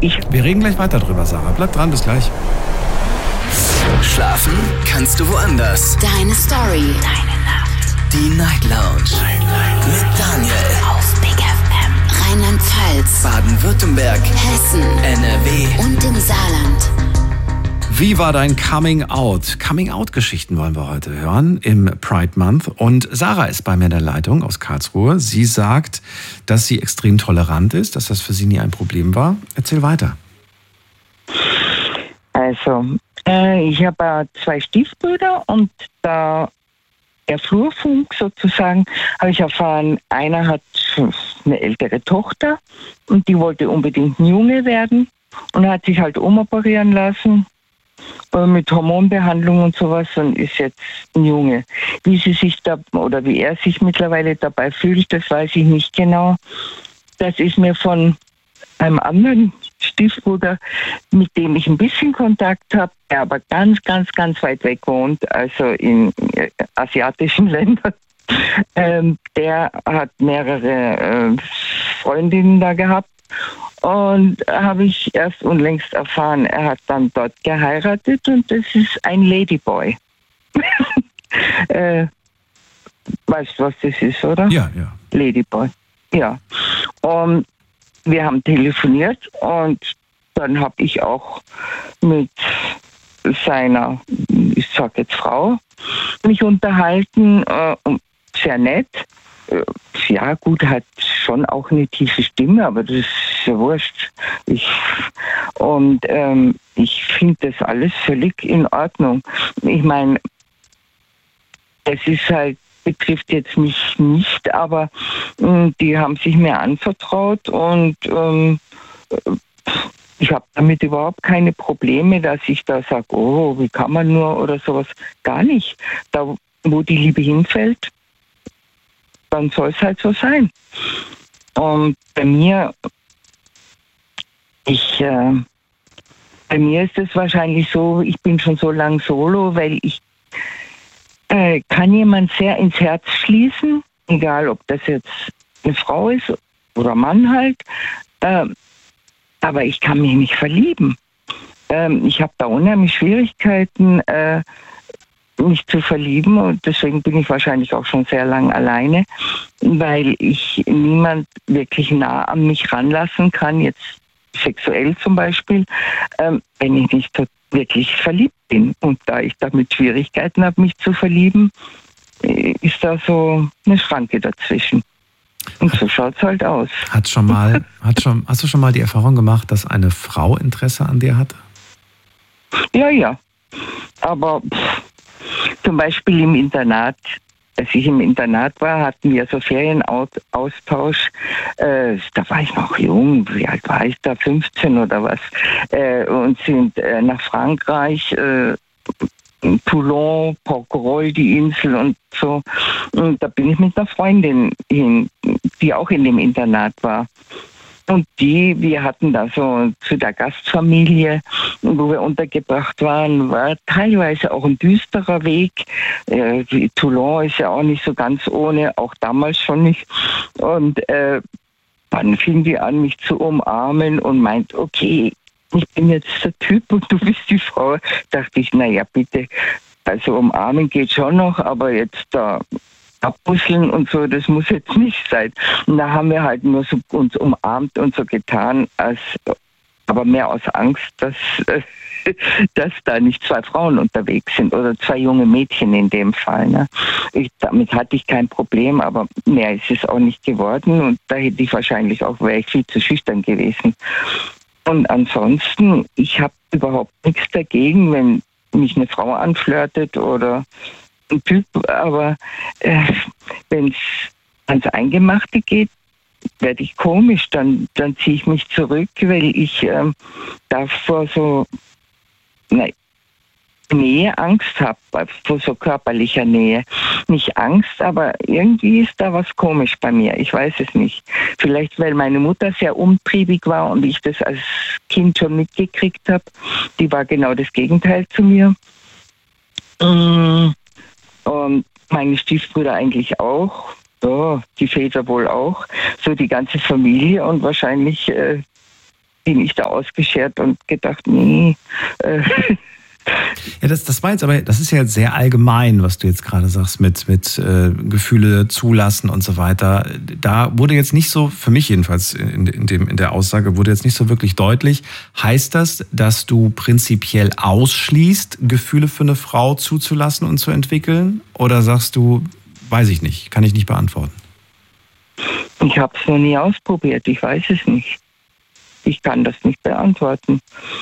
Wir reden gleich weiter drüber, Sarah. Bleib dran, bis gleich. Schlafen kannst du woanders. Deine Story. Deine Nacht. Die Night Lounge. Mit Daniel. Auf Big FM. Rheinland-Pfalz. Baden-Württemberg. Hessen. NRW. Und im Saarland. Wie war dein Coming-out? Coming-out-Geschichten wollen wir heute hören im Pride Month. Und Sarah ist bei mir in der Leitung aus Karlsruhe. Sie sagt, dass sie extrem tolerant ist, dass das für sie nie ein Problem war. Erzähl weiter. Also, ich habe 2 Stiefbrüder und da der Flurfunk sozusagen, habe ich erfahren, einer hat eine ältere Tochter und die wollte unbedingt ein Junge werden und hat sich halt umoperieren lassen mit Hormonbehandlung und sowas und ist jetzt ein Junge. Wie sie sich da oder wie er sich mittlerweile dabei fühlt, das weiß ich nicht genau. Das ist mir von einem anderen Stiefbruder, mit dem ich ein bisschen Kontakt habe, der aber ganz, ganz, ganz weit weg wohnt, also in asiatischen Ländern. Der hat mehrere Freundinnen da gehabt und habe ich erst unlängst erfahren, er hat dann dort geheiratet und das ist ein Ladyboy. Weißt du, was das ist, oder? Ja. Ladyboy, ja. Und wir haben telefoniert und dann habe ich auch mit seiner, ich sag jetzt Frau, mich unterhalten, sehr nett. Ja gut, hat schon auch eine tiefe Stimme, aber das ist ja wurscht. Ich finde das alles völlig in Ordnung. Ich meine, es ist halt, betrifft jetzt mich nicht, aber die haben sich mir anvertraut und ich habe damit überhaupt keine Probleme, dass ich da sage, oh, wie kann man nur oder sowas. Gar nicht. Da, wo die Liebe hinfällt, dann soll es halt so sein. Und bei mir ist es wahrscheinlich so, ich bin schon so lang solo, weil ich kann jemand sehr ins Herz schließen, egal ob das jetzt eine Frau ist oder Mann halt, aber ich kann mich nicht verlieben. Ich habe da unheimlich Schwierigkeiten, mich zu verlieben und deswegen bin ich wahrscheinlich auch schon sehr lang alleine, weil ich niemand wirklich nah an mich ranlassen kann, jetzt sexuell zum Beispiel, wenn ich nicht wirklich verliebt bin. Und da ich damit Schwierigkeiten habe, mich zu verlieben, ist da so eine Schranke dazwischen. Und so schaut es halt aus. Hast du schon mal die Erfahrung gemacht, dass eine Frau Interesse an dir hatte? Ja. Aber zum Beispiel im Internat, als ich im Internat war, hatten wir so Ferienaustausch. Da war ich noch jung, wie alt war ich da? 15 oder was? Und sind nach Frankreich, Toulon, Porquerolles, die Insel und so. Und da bin ich mit einer Freundin hin, die auch in dem Internat war. Und wir hatten da so zu der Gastfamilie, wo wir untergebracht waren, war teilweise auch ein düsterer Weg. Toulon ist ja auch nicht so ganz ohne, auch damals schon nicht. Und dann fing die an, mich zu umarmen und meint, okay, ich bin jetzt der Typ und du bist die Frau. Dachte ich, naja, bitte, also umarmen geht schon noch, aber jetzt da abbusseln und so, das muss jetzt nicht sein. Und da haben wir halt nur so uns umarmt und so getan, aber mehr aus Angst, dass da nicht 2 Frauen unterwegs sind oder 2 junge Mädchen in dem Fall. Ne? Damit hatte ich kein Problem, aber mehr ist es auch nicht geworden und da hätte ich wahrscheinlich auch, wäre ich viel zu schüchtern gewesen. Und ansonsten, ich habe überhaupt nichts dagegen, wenn mich eine Frau anflirtet oder ein Typ, aber wenn es ans Eingemachte geht, werde ich komisch, dann ziehe ich mich zurück, weil ich davor so Nähe Angst habe, vor so körperlicher Nähe. Nicht Angst, aber irgendwie ist da was komisch bei mir. Ich weiß es nicht. Vielleicht, weil meine Mutter sehr umtriebig war und ich das als Kind schon mitgekriegt habe. Die war genau das Gegenteil zu mir. Und meine Stiefbrüder eigentlich auch. Ja, die Väter wohl auch. So die ganze Familie und wahrscheinlich bin ich da ausgeschert und gedacht, nee. Ja, das war jetzt aber, das ist ja jetzt sehr allgemein, was du jetzt gerade sagst, mit Gefühle zulassen und so weiter. Da wurde jetzt nicht so, für mich jedenfalls in der Aussage, wurde jetzt nicht so wirklich deutlich. Heißt das, dass du prinzipiell ausschließt, Gefühle für eine Frau zuzulassen und zu entwickeln? Oder sagst du, weiß ich nicht, kann ich nicht beantworten? Ich habe es noch nie ausprobiert, ich weiß es nicht. Ich kann das nicht beantworten.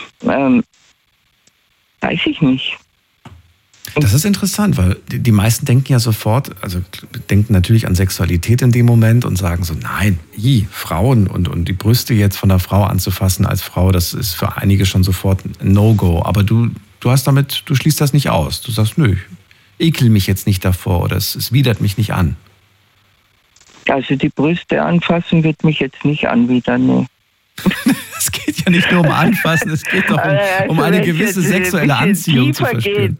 Weiß ich nicht. Das ist interessant, weil die meisten denken ja sofort, also denken natürlich an Sexualität in dem Moment und sagen so, nein, Frauen und die Brüste jetzt von der Frau anzufassen als Frau, das ist für einige schon sofort ein No-Go. Aber du schließt das nicht aus. Du sagst, nö, ich ekel mich jetzt nicht davor oder es widert mich nicht an. Also die Brüste anfassen wird mich jetzt nicht anwidern, ne. Es geht ja nicht nur um Anfassen, es geht doch um eine gewisse sexuelle Anziehung zu verspüren.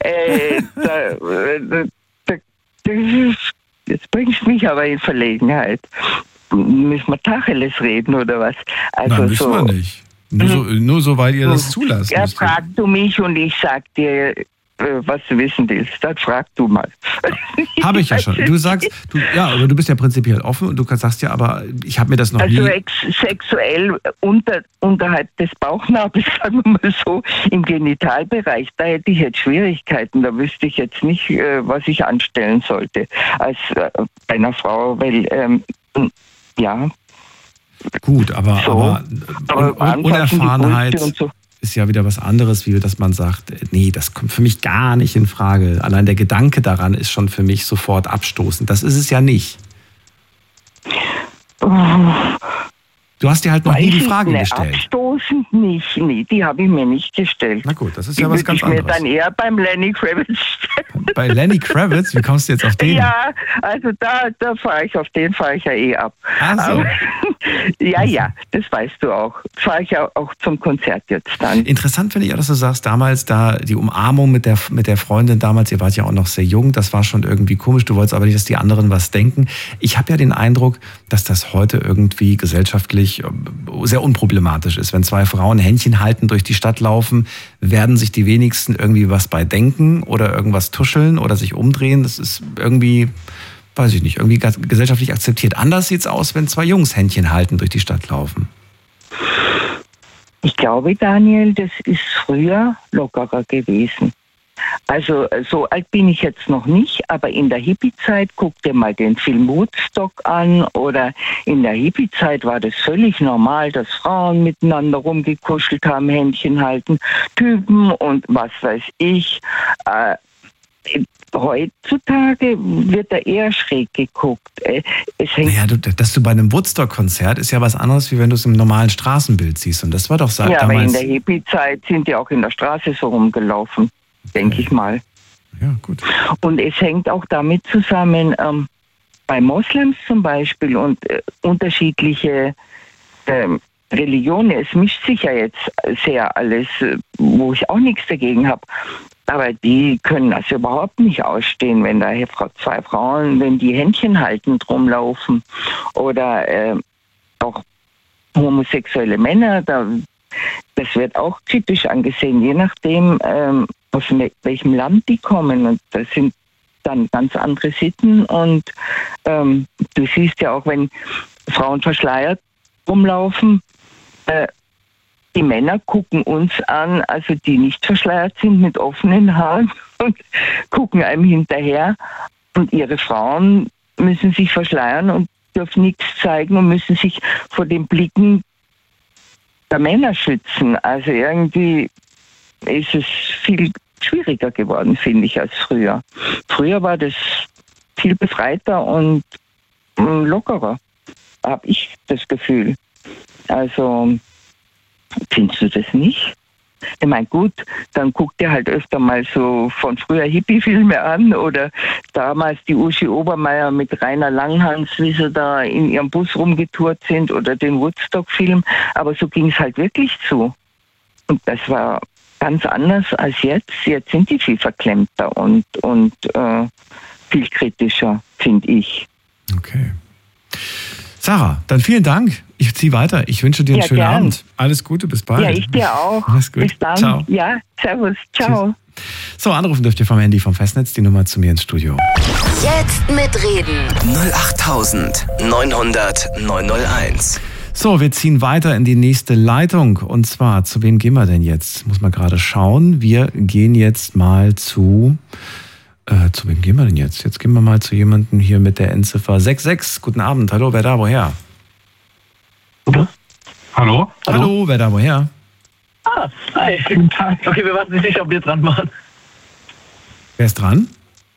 Jetzt bringst du mich aber in Verlegenheit. Müssen wir Tacheles reden oder was? Also nein, müssen wir nicht. Nur so, weil ihr das zulasst. Ja, frag du mich und ich sag dir, was du wissen willst. Dann frag du mal. Habe ich ja schon. Du sagst, aber du bist ja prinzipiell offen und du sagst ja, aber ich habe mir das noch nie... Also sexuell unterhalb des Bauchnabels, sagen wir mal so, im Genitalbereich, da hätte ich jetzt Schwierigkeiten. Da wüsste ich jetzt nicht, was ich anstellen sollte als bei einer Frau, weil, ja... Gut, aber Unerfahrenheit ist ja wieder was anderes, wie dass man sagt, nee, das kommt für mich gar nicht in Frage. Allein der Gedanke daran ist schon für mich sofort abstoßend. Das ist es ja nicht. Du hast dir halt noch nie die Frage gestellt. Abstoßend nicht, nee, die habe ich mir nicht gestellt. Na gut, das ist ja was ganz anderes. Ich mir dann eher beim Lenny Kravitz stellen. Bei Lenny Kravitz? Wie kommst du jetzt auf den? Ja, also auf den fahre ich ja eh ab. Ach so. Ja, das weißt du auch. Fahre ich ja auch zum Konzert jetzt dann. Interessant finde ich auch, dass du sagst, damals da die Umarmung mit der Freundin damals, ihr wart ja auch noch sehr jung, das war schon irgendwie komisch, du wolltest aber nicht, dass die anderen was denken. Ich habe ja den Eindruck, dass das heute irgendwie gesellschaftlich sehr unproblematisch ist. Wenn zwei Frauen Händchen halten durch die Stadt laufen, werden sich die wenigsten irgendwie was bei denken oder irgendwas tuscheln oder sich umdrehen. Das ist irgendwie, weiß ich nicht, irgendwie gesellschaftlich akzeptiert. Anders sieht es aus, wenn zwei Jungs Händchen halten durch die Stadt laufen. Ich glaube, Daniel, das ist früher lockerer gewesen. Also so alt bin ich jetzt noch nicht, aber in der Hippie-Zeit, guck dir mal den Film Woodstock an, oder in der Hippie-Zeit war das völlig normal, dass Frauen miteinander rumgekuschelt haben, Händchen halten, Typen und was weiß ich. Heutzutage wird da eher schräg geguckt. Dass du bei einem Woodstock-Konzert ist ja was anderes, wie wenn du es im normalen Straßenbild siehst. Und das war doch damals... Ja, aber in der Hippie-Zeit sind die auch in der Straße so rumgelaufen, denke ich mal. Ja, gut. Und es hängt auch damit zusammen, bei Moslems zum Beispiel und unterschiedliche Religionen, es mischt sich ja jetzt sehr alles, wo ich auch nichts dagegen habe. Aber die können das überhaupt nicht ausstehen, wenn da zwei Frauen, wenn die Händchen haltend rumlaufen. Oder auch homosexuelle Männer, das wird auch kritisch angesehen, je nachdem, aus welchem Land die kommen. Und das sind dann ganz andere Sitten. Und du siehst ja auch, wenn Frauen verschleiert rumlaufen, die Männer gucken uns an, also die nicht verschleiert sind mit offenen Haaren, und gucken einem hinterher. Und ihre Frauen müssen sich verschleiern und dürfen nichts zeigen und müssen sich vor den Blicken der Männer schützen. Also irgendwie ist es viel schwieriger geworden, finde ich, als früher. Früher war das viel befreiter und lockerer, habe ich das Gefühl. Also, findest du das nicht? Ich meine, gut, dann guck dir halt öfter mal so von früher Hippie-Filme an oder damals die Uschi Obermeier mit Rainer Langhans, wie sie da in ihrem Bus rumgetourt sind, oder den Woodstock-Film. Aber so ging es halt wirklich zu. Und das war ganz anders als jetzt. Jetzt sind die viel verklemmter und viel kritischer, finde ich. Okay. Sarah, dann vielen Dank. Ich ziehe weiter. Ich wünsche dir einen schönen Abend. Alles Gute, bis bald. Ja, ich dir auch. Alles gut. Bis dann. Ciao. Ja, servus. Ciao. Tschüss. So, anrufen dürft ihr vom Handy vom Festnetz die Nummer zu mir ins Studio. Jetzt mitreden. 08900 901. So, wir ziehen weiter in die nächste Leitung. Und zwar, zu wem gehen wir denn jetzt? Muss man gerade schauen. Wir gehen jetzt mal zu wem gehen wir denn jetzt? Jetzt gehen wir mal zu jemandem hier mit der Endziffer 66. Guten Abend. Hallo, wer da, woher? Hallo? Hallo, wer da, woher? Hi. Guten Tag. Okay, wir warten nicht sicher, ob wir dran machen. Wer ist dran?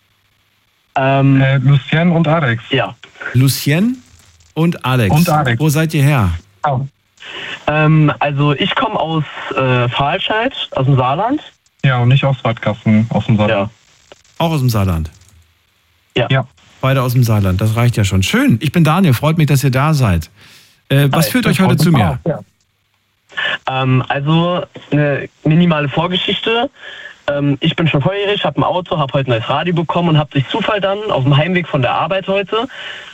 Lucien und Alex. Ja. Lucien und Alex. Und Alex. Wo seid ihr her? Oh. Also ich komme aus Fahlscheid, aus dem Saarland. Ja, und nicht aus Wattkasten, aus dem Saarland. Ja. Auch aus dem Saarland? Ja. Beide aus dem Saarland, das reicht ja schon. Schön, ich bin Daniel, freut mich, dass ihr da seid. Was führt euch heute zu mir? Ja. Also eine minimale Vorgeschichte. Ich bin schon volljährig, habe ein Auto, habe heute ein neues Radio bekommen und habe durch Zufall dann auf dem Heimweg von der Arbeit heute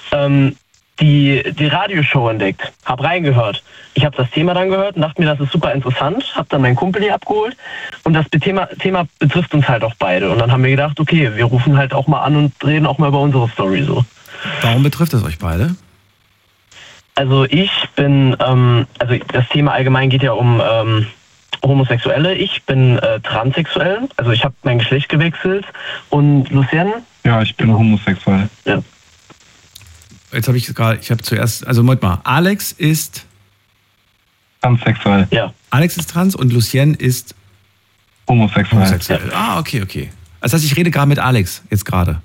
die Radioshow entdeckt. Habe reingehört. Ich habe das Thema dann gehört und dachte mir, das ist super interessant. Habe dann meinen Kumpel hier abgeholt und das Thema betrifft uns halt auch beide. Und dann haben wir gedacht, okay, wir rufen halt auch mal an und reden auch mal über unsere Story so. Warum betrifft es euch beide? Also ich bin, also das Thema allgemein geht ja um Homosexuelle. Ich bin transsexuell, also ich habe mein Geschlecht gewechselt. Und Lucien? Ja, ich bin homosexuell. Ja. Jetzt habe ich zuerst, also Moment mal, Alex ist Transsexuell. Ja. Alex ist trans und Lucien ist Homosexuell. homosexuell. Ah, okay. Das heißt, ich rede gerade mit Alex, jetzt gerade.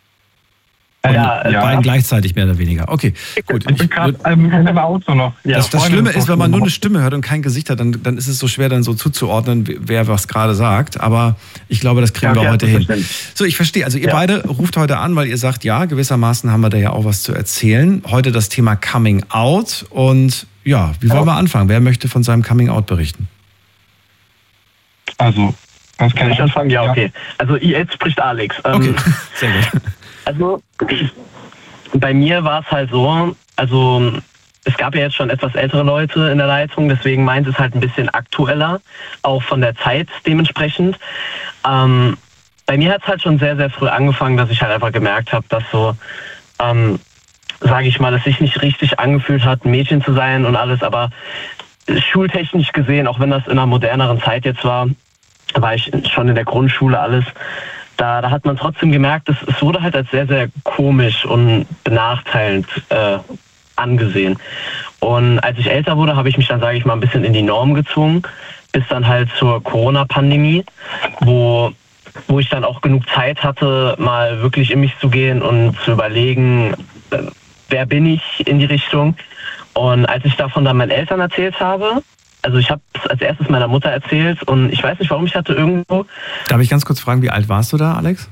Ja, Beiden gleichzeitig mehr oder weniger. Okay, gut. Ich bin gerade im Auto noch. Ja. Das Schlimme ist, wenn man nur eine Stimme hört und kein Gesicht hat, dann ist es so schwer, dann so zuzuordnen, wer was gerade sagt. Aber ich glaube, das kriegen wir heute hin. So, ich verstehe. Also ihr beide ruft heute an, weil ihr sagt, ja, gewissermaßen haben wir da ja auch was zu erzählen. Heute das Thema Coming Out. Und ja, wie wollen wir anfangen? Wer möchte von seinem Coming Out berichten? Also, das Kann ich anfangen? Ja, okay. Also jetzt spricht Alex. Okay, sehr gut. Also bei mir war es halt so, also es gab ja jetzt schon etwas ältere Leute in der Leitung, deswegen meint es halt ein bisschen aktueller, auch von der Zeit dementsprechend. Bei mir hat es halt schon sehr, sehr früh angefangen, dass ich halt einfach gemerkt habe, dass so, sage ich mal, dass sich nicht richtig angefühlt hat, ein Mädchen zu sein und alles, aber schultechnisch gesehen, auch wenn das in einer moderneren Zeit jetzt war ich schon in der Grundschule alles. Da hat man trotzdem gemerkt, es wurde halt als sehr, sehr komisch und benachteiligend angesehen. Und als ich älter wurde, habe ich mich dann, sage ich mal, ein bisschen in die Norm gezwungen, bis dann halt zur Corona-Pandemie, wo ich dann auch genug Zeit hatte, mal wirklich in mich zu gehen und zu überlegen, wer bin ich in die Richtung. Und als ich davon dann meinen Eltern erzählt habe, also ich habe es als erstes meiner Mutter erzählt und ich weiß nicht, warum, ich hatte irgendwo... Darf ich ganz kurz fragen, wie alt warst du da, Alex?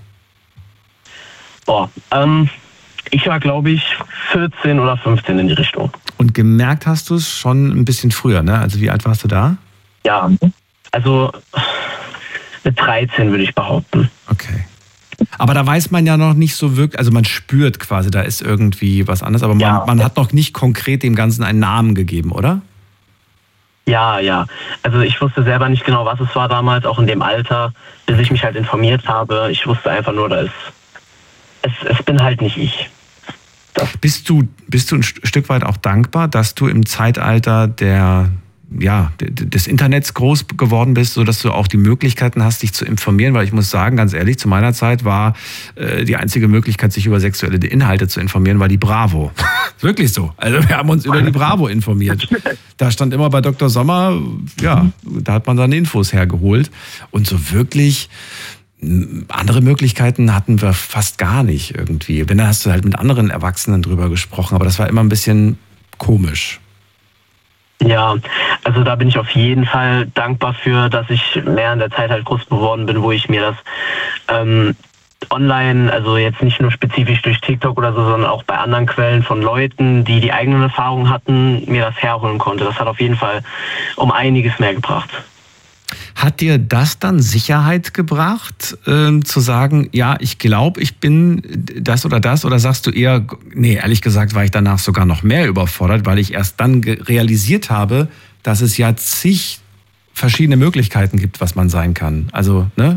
Ich war, glaube ich, 14 oder 15 in die Richtung. Und gemerkt hast du es schon ein bisschen früher, ne? Also wie alt warst du da? Ja, also mit 13 würde ich behaupten. Okay. Aber da weiß man ja noch nicht so wirklich, also man spürt quasi, da ist irgendwie was anderes, aber man hat noch nicht konkret dem Ganzen einen Namen gegeben, oder? Ja. Also ich wusste selber nicht genau, was es war damals, auch in dem Alter, bis ich mich halt informiert habe. Ich wusste einfach nur, es bin halt nicht ich. Bist du ein Stück weit auch dankbar, dass du im Zeitalter des Internets groß geworden bist, sodass du auch die Möglichkeiten hast, dich zu informieren? Weil ich muss sagen, ganz ehrlich, zu meiner Zeit war die einzige Möglichkeit, sich über sexuelle Inhalte zu informieren, war die Bravo. Wirklich so. Also wir haben uns über die Bravo informiert. Da stand immer bei Dr. Sommer, da hat man seine Infos hergeholt. Und so wirklich andere Möglichkeiten hatten wir fast gar nicht irgendwie. Wenn, dann hast du halt mit anderen Erwachsenen drüber gesprochen, aber das war immer ein bisschen komisch. Ja, also da bin ich auf jeden Fall dankbar für, dass ich mehr in der Zeit halt groß geworden bin, wo ich mir das online, also jetzt nicht nur spezifisch durch TikTok oder so, sondern auch bei anderen Quellen von Leuten, die eigenen Erfahrungen hatten, mir das herholen konnte. Das hat auf jeden Fall um einiges mehr gebracht. Hat dir das dann Sicherheit gebracht, zu sagen, ja, ich glaube, ich bin das? Oder sagst du eher, nee, ehrlich gesagt war ich danach sogar noch mehr überfordert, weil ich erst dann realisiert habe, dass es ja zig verschiedene Möglichkeiten gibt, was man sein kann. Also, ne?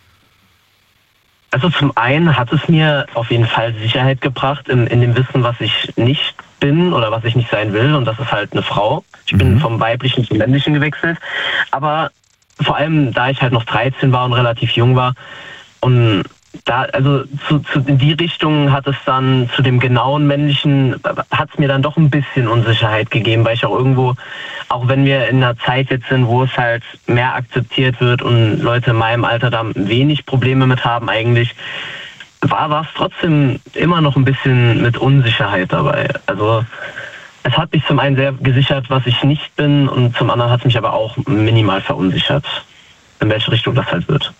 Also zum einen hat es mir auf jeden Fall Sicherheit gebracht in dem Wissen, was ich nicht bin oder was ich nicht sein will. Und das ist halt eine Frau. Ich bin vom Weiblichen zum Männlichen gewechselt. Aber vor allem, da ich halt noch 13 war und relativ jung war. Und da, also in die Richtung hat es dann zu dem genauen Männlichen, hat es mir dann doch ein bisschen Unsicherheit gegeben, weil ich auch irgendwo, auch wenn wir in einer Zeit jetzt sind, wo es halt mehr akzeptiert wird und Leute in meinem Alter da wenig Probleme mit haben eigentlich, war es trotzdem immer noch ein bisschen mit Unsicherheit dabei. Also es hat mich zum einen sehr gesichert, was ich nicht bin, und zum anderen hat es mich aber auch minimal verunsichert, in welche Richtung das halt wird.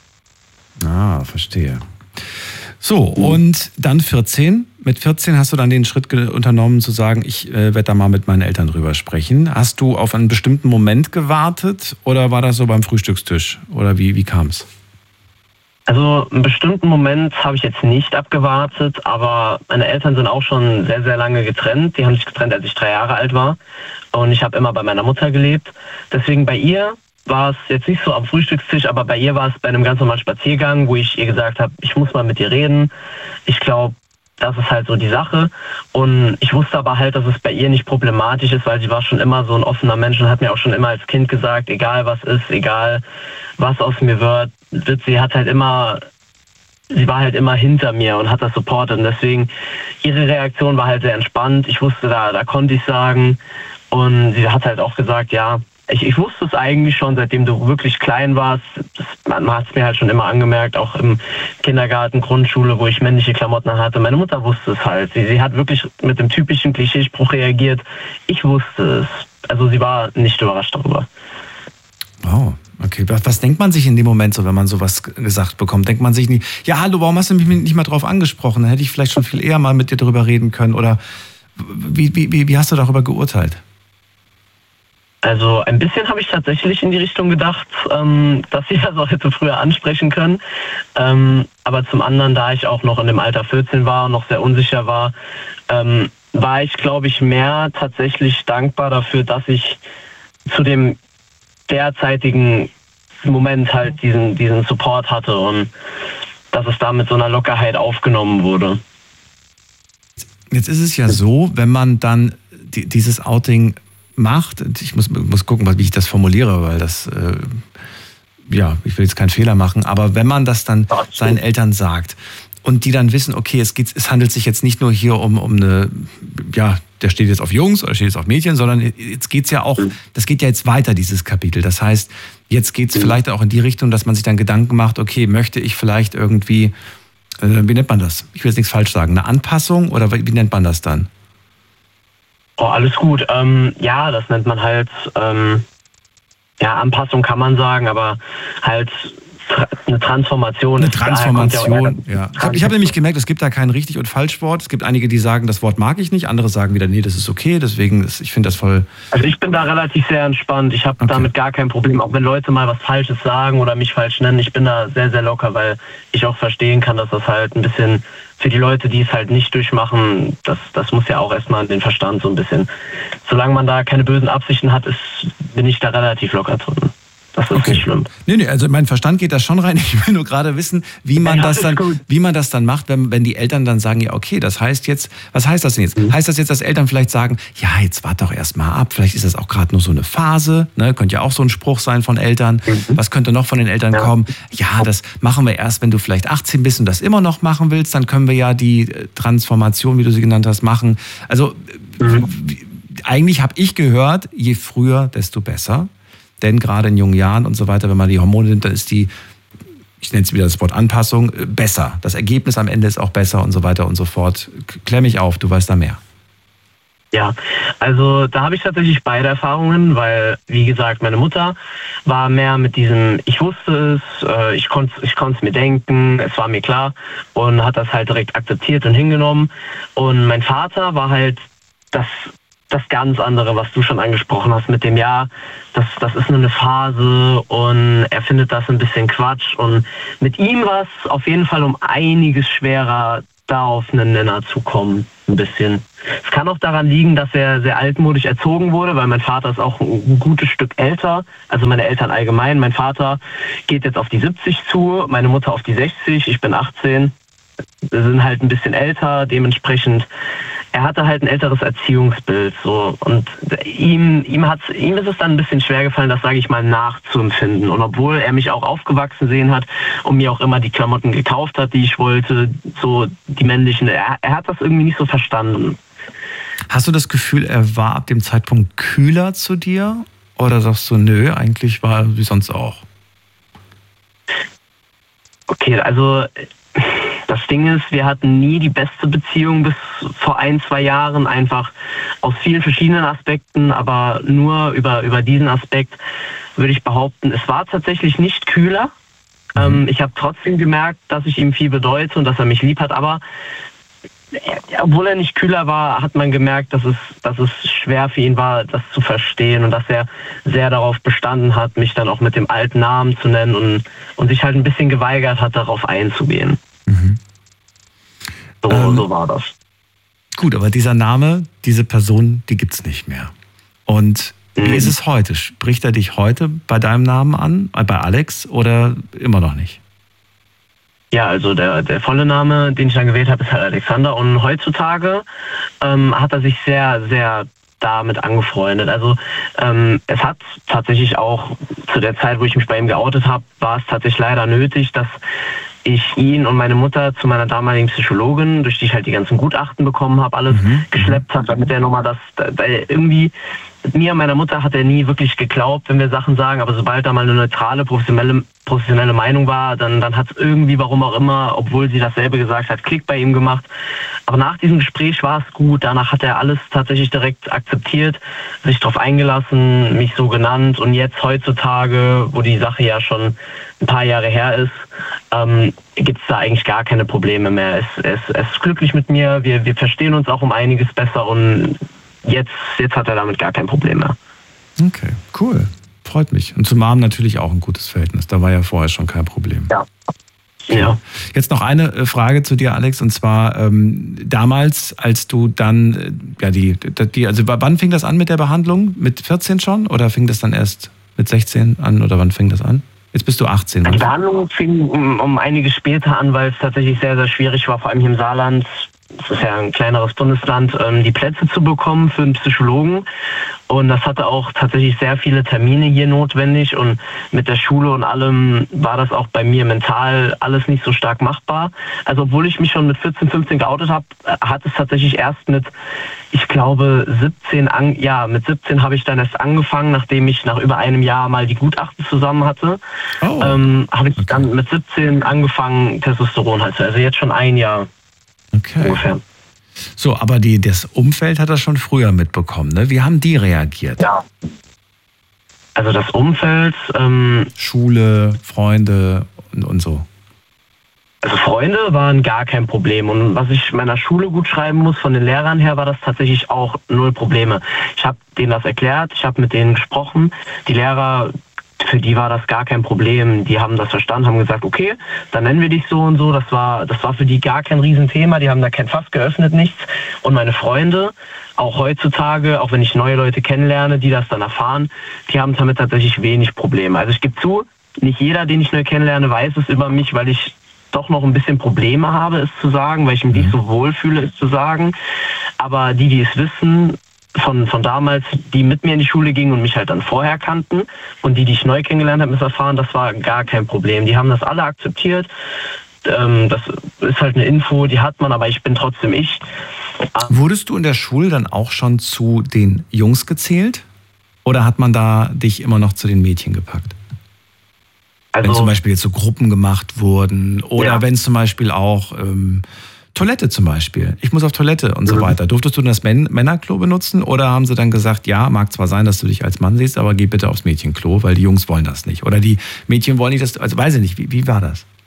Ah, verstehe. So, und dann 14. Mit 14 hast du dann den Schritt unternommen, zu sagen, ich werde da mal mit meinen Eltern drüber sprechen. Hast du auf einen bestimmten Moment gewartet oder war das so beim Frühstückstisch? Oder wie kam es? Also einen bestimmten Moment habe ich jetzt nicht abgewartet, aber meine Eltern sind auch schon sehr, sehr lange getrennt. Die haben sich getrennt, als ich 3 Jahre alt war. Und ich habe immer bei meiner Mutter gelebt. Deswegen bei ihr war es jetzt nicht so am Frühstückstisch, aber bei ihr war es bei einem ganz normalen Spaziergang, wo ich ihr gesagt habe, ich muss mal mit ihr reden. Ich glaube, das ist halt so die Sache. Und ich wusste aber halt, dass es bei ihr nicht problematisch ist, weil sie war schon immer so ein offener Mensch und hat mir auch schon immer als Kind gesagt, egal was ist, egal was aus mir wird, sie war halt immer hinter mir und hat das supportet. Und deswegen, ihre Reaktion war halt sehr entspannt. Ich wusste, da konnte ich sagen. Und sie hat halt auch gesagt, ja, ich wusste es eigentlich schon, seitdem du wirklich klein warst. Man hat es mir halt schon immer angemerkt, auch im Kindergarten, Grundschule, wo ich männliche Klamotten hatte. Meine Mutter wusste es halt. Sie hat wirklich mit dem typischen Klischeespruch reagiert. Ich wusste es. Also sie war nicht überrascht darüber. Wow, okay. Was denkt man sich in dem Moment so, wenn man sowas gesagt bekommt? Denkt man sich nicht, ja hallo, warum hast du mich nicht mal drauf angesprochen? Dann hätte ich vielleicht schon viel eher mal mit dir darüber reden können. Oder wie hast du darüber geurteilt? Also ein bisschen habe ich tatsächlich in die Richtung gedacht, dass sie das auch hätte früher ansprechen können. Aber zum anderen, da ich auch noch in dem Alter 14 war und noch sehr unsicher war, war ich, glaube ich, mehr tatsächlich dankbar dafür, dass ich zu dem derzeitigen Moment halt diesen Support hatte und dass es da mit so einer Lockerheit aufgenommen wurde. Jetzt ist es ja so, wenn man dann dieses Outing macht, ich muss gucken, wie ich das formuliere, weil das, ich will jetzt keinen Fehler machen, aber wenn man das dann seinen Eltern sagt und die dann wissen, okay, es handelt sich jetzt nicht nur hier um eine, der steht jetzt auf Jungs oder steht jetzt auf Mädchen, sondern jetzt geht's ja auch, das geht ja jetzt weiter, dieses Kapitel. Das heißt, jetzt geht's vielleicht auch in die Richtung, dass man sich dann Gedanken macht, okay, möchte ich vielleicht irgendwie, wie nennt man das? Ich will jetzt nichts falsch sagen, eine Anpassung oder wie nennt man das dann? Oh, alles gut. Das nennt man halt, Anpassung kann man sagen, aber halt eine Transformation. Eine Transformation, ja. Ich habe nämlich gemerkt, es gibt da kein richtig und falsch Wort. Es gibt einige, die sagen, das Wort mag ich nicht. Andere sagen wieder, nee, das ist okay. Deswegen, ich finde das voll... Also ich bin da relativ sehr entspannt. Ich habe damit gar kein Problem. Auch wenn Leute mal was Falsches sagen oder mich falsch nennen. Ich bin da sehr, sehr locker, weil ich auch verstehen kann, dass das halt ein bisschen für die Leute, die es halt nicht durchmachen, das muss ja auch erstmal in den Verstand so ein bisschen. Solange man da keine bösen Absichten hat, bin ich da relativ locker drin. Das ist nicht schlimm. Nee, also mein Verstand geht da schon rein. Ich will nur gerade wissen, wie man das dann macht, wenn die Eltern dann sagen, ja okay, das heißt jetzt, was heißt das denn jetzt? Heißt das jetzt, dass Eltern vielleicht sagen, ja, jetzt wart doch erst mal ab, vielleicht ist das auch gerade nur so eine Phase, ne? Könnte ja auch so ein Spruch sein von Eltern. Was könnte noch von den Eltern kommen? Ja, das machen wir erst, wenn du vielleicht 18 bist und das immer noch machen willst, dann können wir ja die Transformation, wie du sie genannt hast, machen. Also eigentlich habe ich gehört, je früher, desto besser. Denn gerade in jungen Jahren und so weiter, wenn man die Hormone nimmt, dann ist die, ich nenne es wieder das Wort Anpassung, besser. Das Ergebnis am Ende ist auch besser und so weiter und so fort. Klär mich auf, du weißt da mehr. Ja, also da habe ich tatsächlich beide Erfahrungen, weil, wie gesagt, meine Mutter war mehr mit diesem, ich wusste es, ich konnte es mir denken, es war mir klar und hat das halt direkt akzeptiert und hingenommen. Und mein Vater war halt das das ganz andere, was du schon angesprochen hast mit dem das ist nur eine Phase und er findet das ein bisschen Quatsch. Und mit ihm war es auf jeden Fall um einiges schwerer, da auf einen Nenner zu kommen, ein bisschen. Es kann auch daran liegen, dass er sehr altmodisch erzogen wurde, weil mein Vater ist auch ein gutes Stück älter, also meine Eltern allgemein. Mein Vater geht jetzt auf die 70 zu, meine Mutter auf die 60, ich bin 18. Wir sind halt ein bisschen älter, dementsprechend, er hatte halt ein älteres Erziehungsbild, so, und ihm ist es dann ein bisschen schwer gefallen, das, sage ich mal, nachzuempfinden. Und obwohl er mich auch aufgewachsen sehen hat und mir auch immer die Klamotten gekauft hat, die ich wollte, so die männlichen, er hat das irgendwie nicht so verstanden. Hast du das Gefühl, er war ab dem Zeitpunkt kühler zu dir? Oder sagst du, nö, eigentlich war er wie sonst auch? Okay, also das Ding ist, wir hatten nie die beste Beziehung bis vor 1-2 Jahren, einfach aus vielen verschiedenen Aspekten, aber nur über diesen Aspekt würde ich behaupten, es war tatsächlich nicht kühler. Ich habe trotzdem gemerkt, dass ich ihm viel bedeute und dass er mich lieb hat, aber obwohl er nicht kühler war, hat man gemerkt, dass es schwer für ihn war, das zu verstehen und dass er sehr darauf bestanden hat, mich dann auch mit dem alten Namen zu nennen und sich halt ein bisschen geweigert hat, darauf einzugehen. Mhm. So war das. Gut, aber dieser Name, diese Person, die gibt's nicht mehr. Und wie ist es heute? Spricht er dich heute bei deinem Namen an, bei Alex, oder immer noch nicht? Ja, also der volle Name, den ich dann gewählt habe, ist halt Alexander. Und heutzutage hat er sich sehr, sehr damit angefreundet. Also es hat tatsächlich auch zu der Zeit, wo ich mich bei ihm geoutet habe, war es tatsächlich leider nötig, dass ich ihn und meine Mutter zu meiner damaligen Psychologin, durch die ich halt die ganzen Gutachten bekommen habe, alles geschleppt habe, damit er nochmal weil irgendwie mir und meiner Mutter hat er nie wirklich geglaubt, wenn wir Sachen sagen, aber sobald da mal eine neutrale, professionelle Meinung war, dann hat es irgendwie, warum auch immer, obwohl sie dasselbe gesagt hat, Klick bei ihm gemacht. Aber nach diesem Gespräch war es gut, danach hat er alles tatsächlich direkt akzeptiert, sich darauf eingelassen, mich so genannt, und jetzt heutzutage, wo die Sache ja schon ein paar Jahre her ist, gibt es da eigentlich gar keine Probleme mehr. Er ist glücklich mit mir, wir verstehen uns auch um einiges besser und jetzt hat er damit gar kein Problem mehr. Okay, cool. Freut mich. Und zum Mom natürlich auch ein gutes Verhältnis. Da war ja vorher schon kein Problem. Ja. Jetzt noch eine Frage zu dir, Alex, und zwar damals, als du dann, also wann fing das an mit der Behandlung? Mit 14 schon? Oder fing das dann erst mit 16 an? Oder wann fing das an? Jetzt bist du 18. Die Behandlung fing um einiges später an, weil es tatsächlich sehr, sehr schwierig war, vor allem hier im Saarland. Das ist ja ein kleineres Bundesland, die Plätze zu bekommen für einen Psychologen. Und das hatte auch tatsächlich sehr viele Termine hier notwendig. Und mit der Schule und allem war das auch bei mir mental alles nicht so stark machbar. Also obwohl ich mich schon mit 14, 15 geoutet habe, hat es tatsächlich erst mit 17 habe ich dann erst angefangen, nachdem ich nach über einem Jahr mal die Gutachten zusammen hatte. Habe ich dann mit 17 angefangen, Testosteron halt. Also jetzt schon ein Jahr. Okay. Ungefähr. So, aber das Umfeld hat das schon früher mitbekommen, ne? Wie haben die reagiert? Ja. Also das Umfeld... Schule, Freunde und so. Also Freunde waren gar kein Problem. Und was ich meiner Schule gut schreiben muss, von den Lehrern her, war das tatsächlich auch 0 Probleme. Ich habe denen das erklärt, ich habe mit denen gesprochen. Die Lehrer... Für die war das gar kein Problem. Die haben das verstanden, haben gesagt, okay, dann nennen wir dich so und so. Das war für die gar kein Riesenthema. Die haben da kein Fass geöffnet, nichts. Und meine Freunde, auch heutzutage, auch wenn ich neue Leute kennenlerne, die das dann erfahren, die haben damit tatsächlich wenig Probleme. Also ich gebe zu, nicht jeder, den ich neu kennenlerne, weiß es über mich, weil ich doch noch ein bisschen Probleme habe, es zu sagen, weil ich mich nicht so wohlfühle, es zu sagen. Aber die es wissen, von damals, die mit mir in die Schule gingen und mich halt dann vorher kannten, und die ich neu kennengelernt habe, ist erfahren, das war gar kein Problem. Die haben das alle akzeptiert. Das ist halt eine Info, die hat man, aber ich bin trotzdem ich. Wurdest du in der Schule dann auch schon zu den Jungs gezählt? Oder hat man da dich immer noch zu den Mädchen gepackt? Also, wenn zum Beispiel jetzt so Gruppen gemacht wurden oder wenn es zum Beispiel auch... Toilette zum Beispiel. Ich muss auf Toilette und so weiter. Durftest du das Männerklo benutzen oder haben sie dann gesagt, ja, mag zwar sein, dass du dich als Mann siehst, aber geh bitte aufs Mädchenklo, weil die Jungs wollen das nicht. Oder die Mädchen wollen nicht, dass du, also weiß ich nicht, wie war das?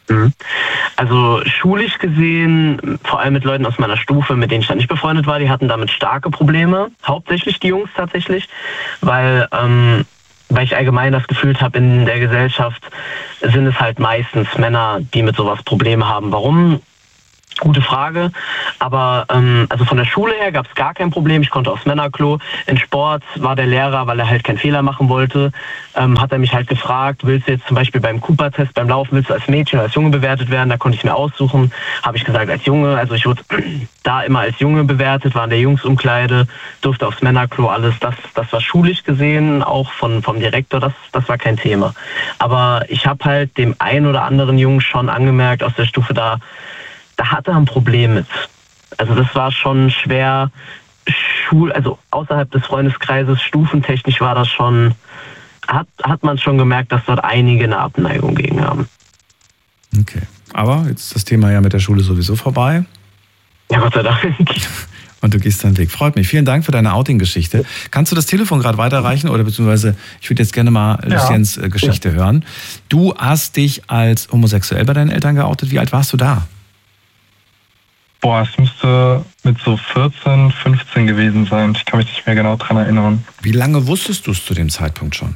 Also schulisch gesehen, vor allem mit Leuten aus meiner Stufe, mit denen ich dann nicht befreundet war, die hatten damit starke Probleme. Hauptsächlich die Jungs tatsächlich, weil ich allgemein das Gefühl habe, in der Gesellschaft sind es halt meistens Männer, die mit sowas Probleme haben. Warum? Gute Frage, aber also von der Schule her gab es gar kein Problem. Ich konnte aufs Männerklo. In Sport war der Lehrer, weil er halt keinen Fehler machen wollte, hat er mich halt gefragt, willst du jetzt zum Beispiel beim Cooper-Test, beim Laufen, willst du als Mädchen oder als Junge bewertet werden? Da konnte ich mir aussuchen. Habe ich gesagt, als Junge. Also ich wurde da immer als Junge bewertet, war in der Jungsumkleide, durfte aufs Männerklo, alles. Das war schulisch gesehen, auch vom Direktor, das war kein Thema. Aber ich habe halt dem einen oder anderen Jungen schon angemerkt aus der Stufe, da hatte er ein Problem mit. Also das war schon schwer, also außerhalb des Freundeskreises, stufentechnisch war das schon, hat man schon gemerkt, dass dort einige eine Abneigung gegen haben. Okay, aber jetzt ist das Thema ja mit der Schule sowieso vorbei. Ja, Gott sei Dank. Und du gehst deinen Weg. Freut mich. Vielen Dank für deine Outing-Geschichte. Kannst du das Telefon gerade weiterreichen oder beziehungsweise ich würde jetzt gerne mal Luciens Geschichte hören. Du hast dich als homosexuell bei deinen Eltern geoutet. Wie alt warst du da? Boah, es müsste mit so 14, 15 gewesen sein. Ich kann mich nicht mehr genau dran erinnern. Wie lange wusstest du es zu dem Zeitpunkt schon?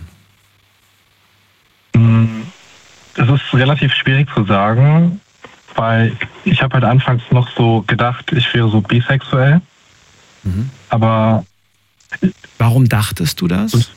Es ist relativ schwierig zu sagen, weil ich habe halt anfangs noch so gedacht, ich wäre so bisexuell. Aber warum dachtest du das?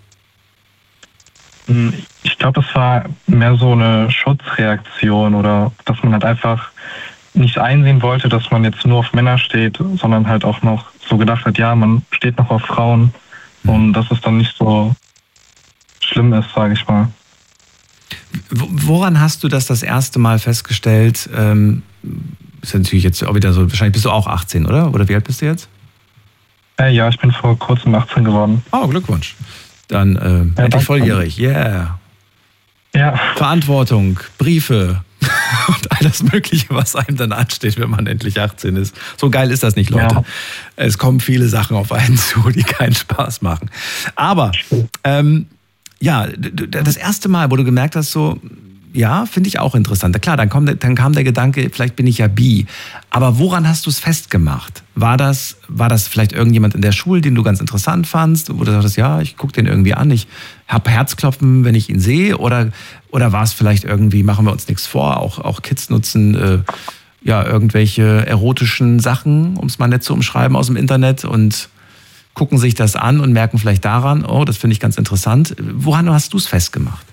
Ich glaube, das war mehr so eine Schutzreaktion oder dass man halt einfach nicht einsehen wollte, dass man jetzt nur auf Männer steht, sondern halt auch noch so gedacht hat, ja, man steht noch auf Frauen und dass es dann nicht so schlimm ist, sage ich mal. Woran hast du das erste Mal festgestellt? Ist natürlich jetzt auch wieder so, wahrscheinlich bist du auch 18, oder? Oder wie alt bist du jetzt? Ja, ich bin vor kurzem 18 geworden. Oh, Glückwunsch. Dann endlich volljährig, yeah. Ja. Verantwortung, Briefe und all das Mögliche, was einem dann ansteht, wenn man endlich 18 ist. So geil ist das nicht, Leute. Ja. Es kommen viele Sachen auf einen zu, die keinen Spaß machen. Aber ja, das erste Mal, wo du gemerkt hast, so, ja, finde ich auch interessant. Klar, dann kam der Gedanke, vielleicht bin ich ja bi. Aber woran hast du es festgemacht? War das vielleicht irgendjemand in der Schule, den du ganz interessant fandst? Wo du sagtest, ja, ich gucke den irgendwie an, ich habe Herzklopfen, wenn ich ihn sehe? Oder war es vielleicht irgendwie, machen wir uns nichts vor, auch Kids nutzen irgendwelche erotischen Sachen, um es mal nett zu umschreiben, aus dem Internet und gucken sich das an und merken vielleicht daran, oh, das finde ich ganz interessant. Woran hast du es festgemacht?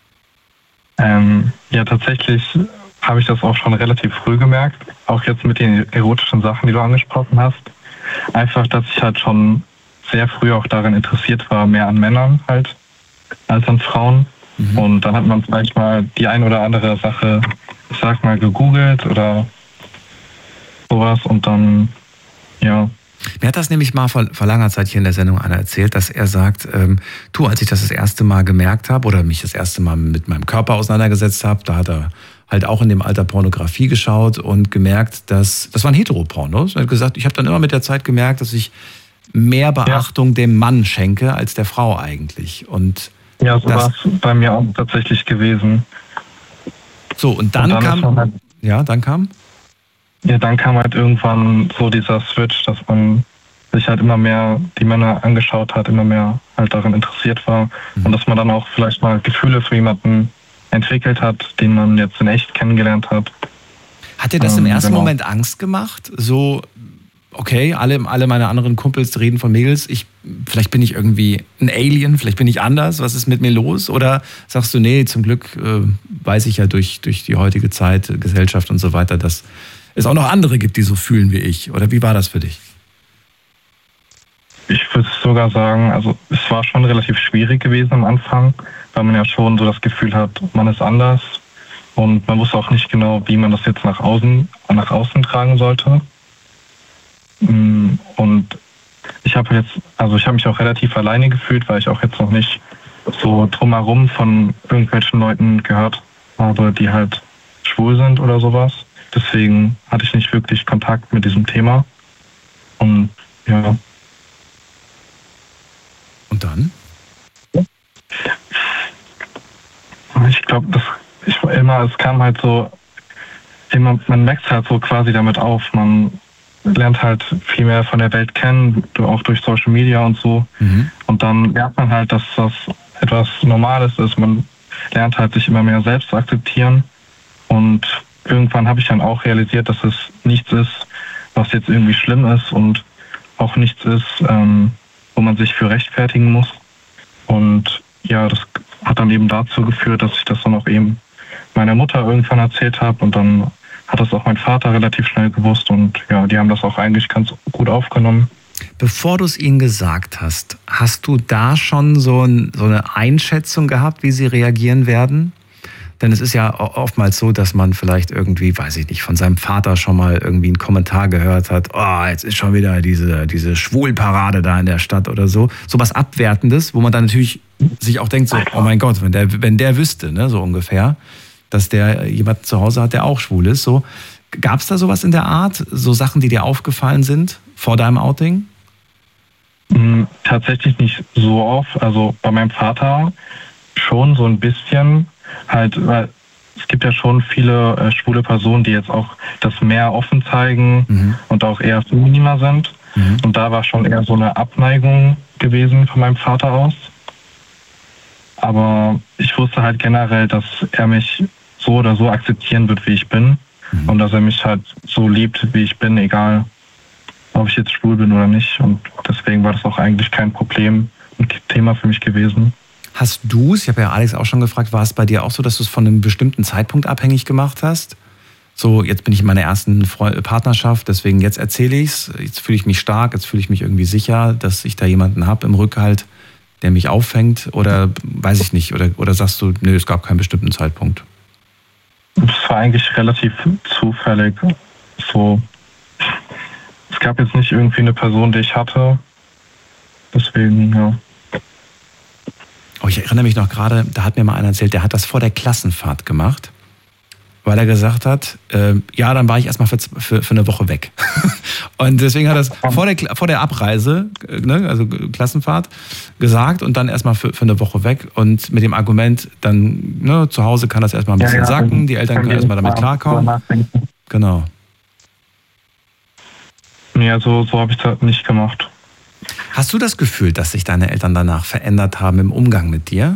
Ja, tatsächlich habe ich das auch schon relativ früh gemerkt. Auch jetzt mit den erotischen Sachen, die du angesprochen hast. Einfach, dass ich halt schon sehr früh auch daran interessiert war, mehr an Männern halt, als an Frauen. Und dann hat man vielleicht mal die ein oder andere Sache, ich sag mal, gegoogelt oder sowas und dann, ja. Mir hat das nämlich mal vor langer Zeit hier in der Sendung einer erzählt, dass er sagt, als ich das erste Mal gemerkt habe oder mich das erste Mal mit meinem Körper auseinandergesetzt habe, da hat er halt auch in dem Alter Pornografie geschaut und gemerkt, das waren Heteropornos. Er hat gesagt, ich habe dann immer mit der Zeit gemerkt, dass ich mehr Beachtung dem Mann schenke als der Frau eigentlich. Und ja, so war es bei mir auch tatsächlich gewesen. So, und dann kam... Ja, dann kam? Ja, dann kam halt irgendwann so dieser Switch, dass man sich halt immer mehr die Männer angeschaut hat, immer mehr halt daran interessiert war und dass man dann auch vielleicht mal Gefühle für jemanden entwickelt hat, den man jetzt in echt kennengelernt hat. Hat dir das im ersten Moment Angst gemacht? So, okay, alle meine anderen Kumpels reden von Mädels, vielleicht bin ich irgendwie ein Alien, vielleicht bin ich anders, was ist mit mir los? Oder sagst du, nee, zum Glück weiß ich ja durch die heutige Zeit, Gesellschaft und so weiter, dass es auch noch andere gibt, die so fühlen wie ich. Oder wie war das für dich? Ich würde sogar sagen, also es war schon relativ schwierig gewesen am Anfang, weil man ja schon so das Gefühl hat, man ist anders und man wusste auch nicht genau, wie man das jetzt nach außen tragen sollte. Und ich habe mich auch relativ alleine gefühlt, weil ich auch jetzt noch nicht so drumherum von irgendwelchen Leuten gehört habe, die halt schwul sind oder sowas. Deswegen hatte ich nicht wirklich Kontakt mit diesem Thema. Und ja. Und dann? Ich glaube, es kam halt so man wächst halt so quasi damit auf. Man lernt halt viel mehr von der Welt kennen, auch durch Social Media und so. Und dann lernt man halt, dass das etwas Normales ist. Man lernt halt, sich immer mehr selbst zu akzeptieren. Und irgendwann habe ich dann auch realisiert, dass es nichts ist, was jetzt irgendwie schlimm ist und auch nichts ist, wo man sich für rechtfertigen muss. Und ja, das hat dann eben dazu geführt, dass ich das dann auch eben meiner Mutter irgendwann erzählt habe. Und dann hat das auch mein Vater relativ schnell gewusst. Und ja, die haben das auch eigentlich ganz gut aufgenommen. Bevor du es ihnen gesagt hast, hast du da schon so eine Einschätzung gehabt, wie sie reagieren werden? Denn es ist ja oftmals so, dass man vielleicht irgendwie, weiß ich nicht, von seinem Vater schon mal irgendwie einen Kommentar gehört hat, oh, jetzt ist schon wieder diese Schwulparade da in der Stadt oder so. So was Abwertendes, wo man dann natürlich sich auch denkt, so, oh mein Gott, wenn der wüsste, ne, so ungefähr, dass der jemand zu Hause hat, der auch schwul ist. So, gab es da sowas in der Art? So Sachen, die dir aufgefallen sind vor deinem Outing? Tatsächlich nicht so oft. Also bei meinem Vater schon so ein bisschen. Halt, weil es gibt ja schon viele schwule Personen, die jetzt auch das mehr offen zeigen und auch eher femininer sind. Und da war schon eher so eine Abneigung gewesen von meinem Vater aus. Aber ich wusste halt generell, dass er mich so oder so akzeptieren wird, wie ich bin. Und dass er mich halt so liebt, wie ich bin, egal ob ich jetzt schwul bin oder nicht. Und deswegen war das auch eigentlich kein Problem und Thema für mich gewesen. Hast du es, ich habe ja Alex auch schon gefragt, war es bei dir auch so, dass du es von einem bestimmten Zeitpunkt abhängig gemacht hast? So, jetzt bin ich in meiner ersten Partnerschaft, deswegen jetzt erzähle ich es, jetzt fühle ich mich stark, jetzt fühle ich mich irgendwie sicher, dass ich da jemanden habe im Rückhalt, der mich auffängt, oder weiß ich nicht, oder sagst du, nö, es gab keinen bestimmten Zeitpunkt? Es war eigentlich relativ zufällig. So, es gab jetzt nicht irgendwie eine Person, die ich hatte, deswegen, ja. Oh, ich erinnere mich noch gerade, da hat mir mal einer erzählt, der hat das vor der Klassenfahrt gemacht, weil er gesagt hat, ja, dann war ich erstmal für eine Woche weg. Und deswegen hat er das vor der Abreise, ne, also Klassenfahrt, gesagt und dann erstmal für eine Woche weg. Und mit dem Argument, dann ne, zu Hause kann das erstmal ein bisschen sacken, die Eltern können erstmal damit klarkommen. Genau. Ja, so habe ich das nicht gemacht. Hast du das Gefühl, dass sich deine Eltern danach verändert haben im Umgang mit dir?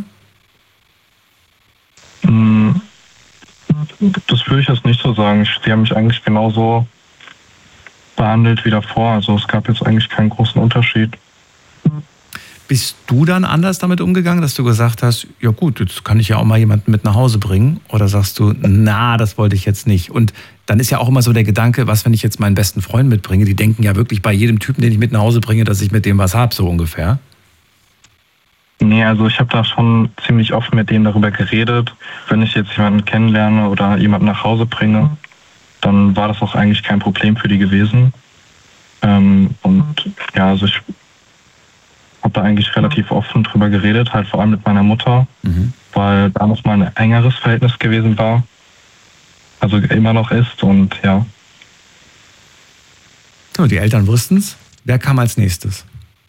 Das würde ich jetzt nicht so sagen. Sie haben mich eigentlich genauso behandelt wie davor. Also es gab jetzt eigentlich keinen großen Unterschied. Bist du dann anders damit umgegangen, dass du gesagt hast, ja gut, jetzt kann ich ja auch mal jemanden mit nach Hause bringen? Oder sagst du, na, das wollte ich jetzt nicht? Und dann ist ja auch immer so der Gedanke, was, wenn ich jetzt meinen besten Freund mitbringe? Die denken ja wirklich bei jedem Typen, den ich mit nach Hause bringe, dass ich mit dem was habe, so ungefähr. Nee, also ich habe da schon ziemlich oft mit denen darüber geredet. Wenn ich jetzt jemanden kennenlerne oder jemanden nach Hause bringe, dann war das auch eigentlich kein Problem für die gewesen. Und ja, also ich habe da eigentlich relativ offen drüber geredet, halt vor allem mit meiner Mutter, weil da noch mal ein engeres Verhältnis gewesen war. Also immer noch ist und ja. So, die Eltern wussten es. Wer kam als nächstes?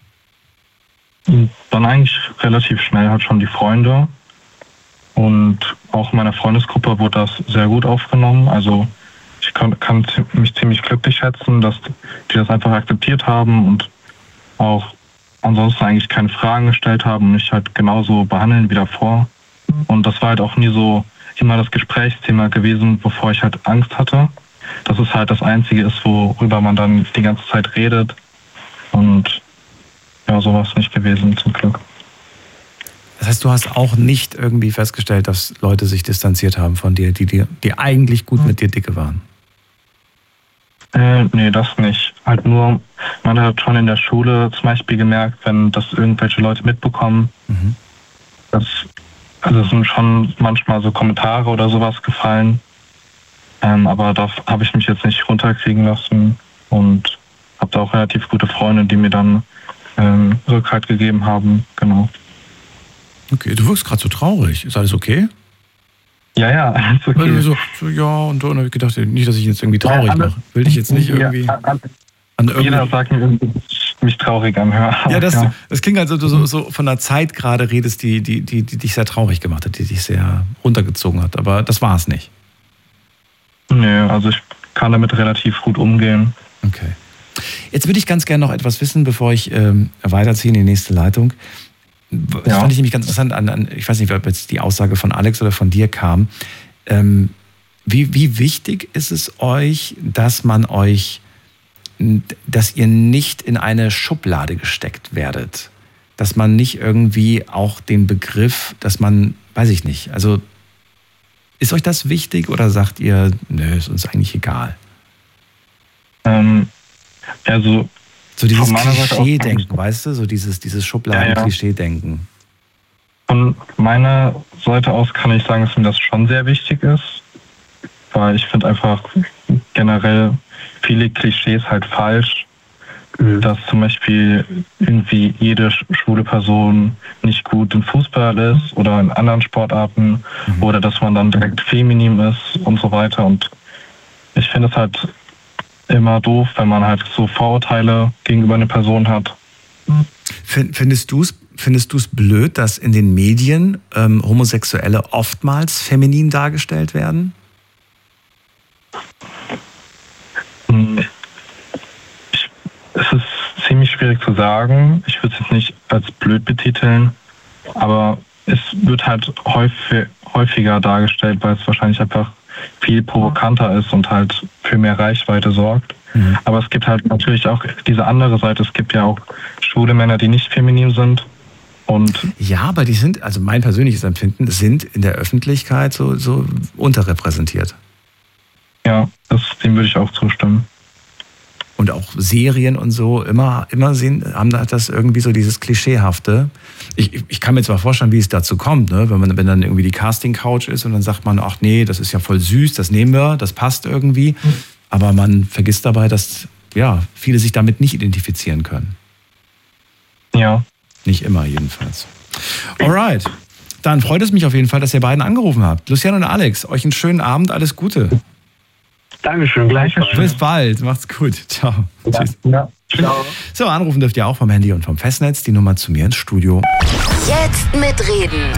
Dann eigentlich relativ schnell halt schon die Freunde. Und auch in meiner Freundesgruppe wurde das sehr gut aufgenommen. Also ich kann mich ziemlich glücklich schätzen, dass die das einfach akzeptiert haben und auch ansonsten eigentlich keine Fragen gestellt haben und mich halt genauso behandeln wie davor. Und das war halt auch nie so immer das Gesprächsthema gewesen, bevor ich halt Angst hatte. Dass es halt das Einzige ist, worüber man dann die ganze Zeit redet. Und ja, so war es nicht gewesen, zum Glück. Das heißt, du hast auch nicht irgendwie festgestellt, dass Leute sich distanziert haben von dir, die eigentlich gut mit dir dicke waren? Nee, das nicht. Halt nur, man hat schon in der Schule zum Beispiel gemerkt, wenn das irgendwelche Leute mitbekommen, also es sind schon manchmal so Kommentare oder sowas gefallen, aber da habe ich mich jetzt nicht runterkriegen lassen und habe da auch relativ gute Freunde, die mir dann Rückhalt gegeben haben, genau. Okay, du wirkst gerade so traurig. Ist alles okay? Ja, alles okay. Also so ja, und dann habe ich gedacht, nicht, dass ich jetzt irgendwie traurig mache. Will dich jetzt nicht irgendwie... Jeder sagt mir irgendwie, dass ich mich traurig anhöre. Ja, das klingt, als ob du so von einer Zeit gerade redest, die dich sehr traurig gemacht hat, die dich sehr runtergezogen hat. Aber das war es nicht. Nee, also ich kann damit relativ gut umgehen. Okay. Jetzt würde ich ganz gerne noch etwas wissen, bevor ich weiterziehe in die nächste Leitung. Das fand ich nämlich ganz interessant ich weiß nicht, ob jetzt die Aussage von Alex oder von dir kam. Wie wichtig ist es euch, dass ihr nicht in eine Schublade gesteckt werdet? Dass man nicht irgendwie auch den Begriff, dass man, weiß ich nicht, also ist euch das wichtig oder sagt ihr, nö, ist uns eigentlich egal? Also so dieses Klischee-Denken, weißt du? So dieses Schubladen-Klischee-Denken. Von meiner Seite aus kann ich sagen, dass mir das schon sehr wichtig ist, weil ich finde einfach generell viele Klischees halt falsch, dass zum Beispiel irgendwie jede schwule Person nicht gut im Fußball ist oder in anderen Sportarten oder dass man dann direkt feminin ist und so weiter. Und ich finde es halt immer doof, wenn man halt so Vorurteile gegenüber einer Person hat. Findest du es blöd, dass in den Medien Homosexuelle oftmals feminin dargestellt werden? Es ist ziemlich schwierig zu sagen. Ich würde es jetzt nicht als blöd betiteln, aber es wird halt häufiger dargestellt, weil es wahrscheinlich einfach viel provokanter ist und halt für mehr Reichweite sorgt. Aber es gibt halt natürlich auch diese andere Seite. Es gibt ja auch schwule Männer, die nicht feminin sind. Und ja, aber die sind, also mein persönliches Empfinden, sind in der Öffentlichkeit so unterrepräsentiert. Ja, dem würde ich auch zustimmen. Und auch Serien und so immer haben das irgendwie so dieses Klischeehafte. Ich kann mir zwar vorstellen, wie es dazu kommt, ne? Wenn dann irgendwie die Casting-Couch ist und dann sagt man, ach nee, das ist ja voll süß, das nehmen wir, das passt irgendwie. Aber man vergisst dabei, dass viele sich damit nicht identifizieren können. Ja. Nicht immer jedenfalls. Alright. Dann freut es mich auf jeden Fall, dass ihr beiden angerufen habt. Lucian und Alex, euch einen schönen Abend, alles Gute. Dankeschön, gleichfalls. Bis bald, macht's gut. Ciao. Ja. Tschüss. Ja. Ciao. So, anrufen dürft ihr auch vom Handy und vom Festnetz. Die Nummer zu mir ins Studio. Jetzt mitreden.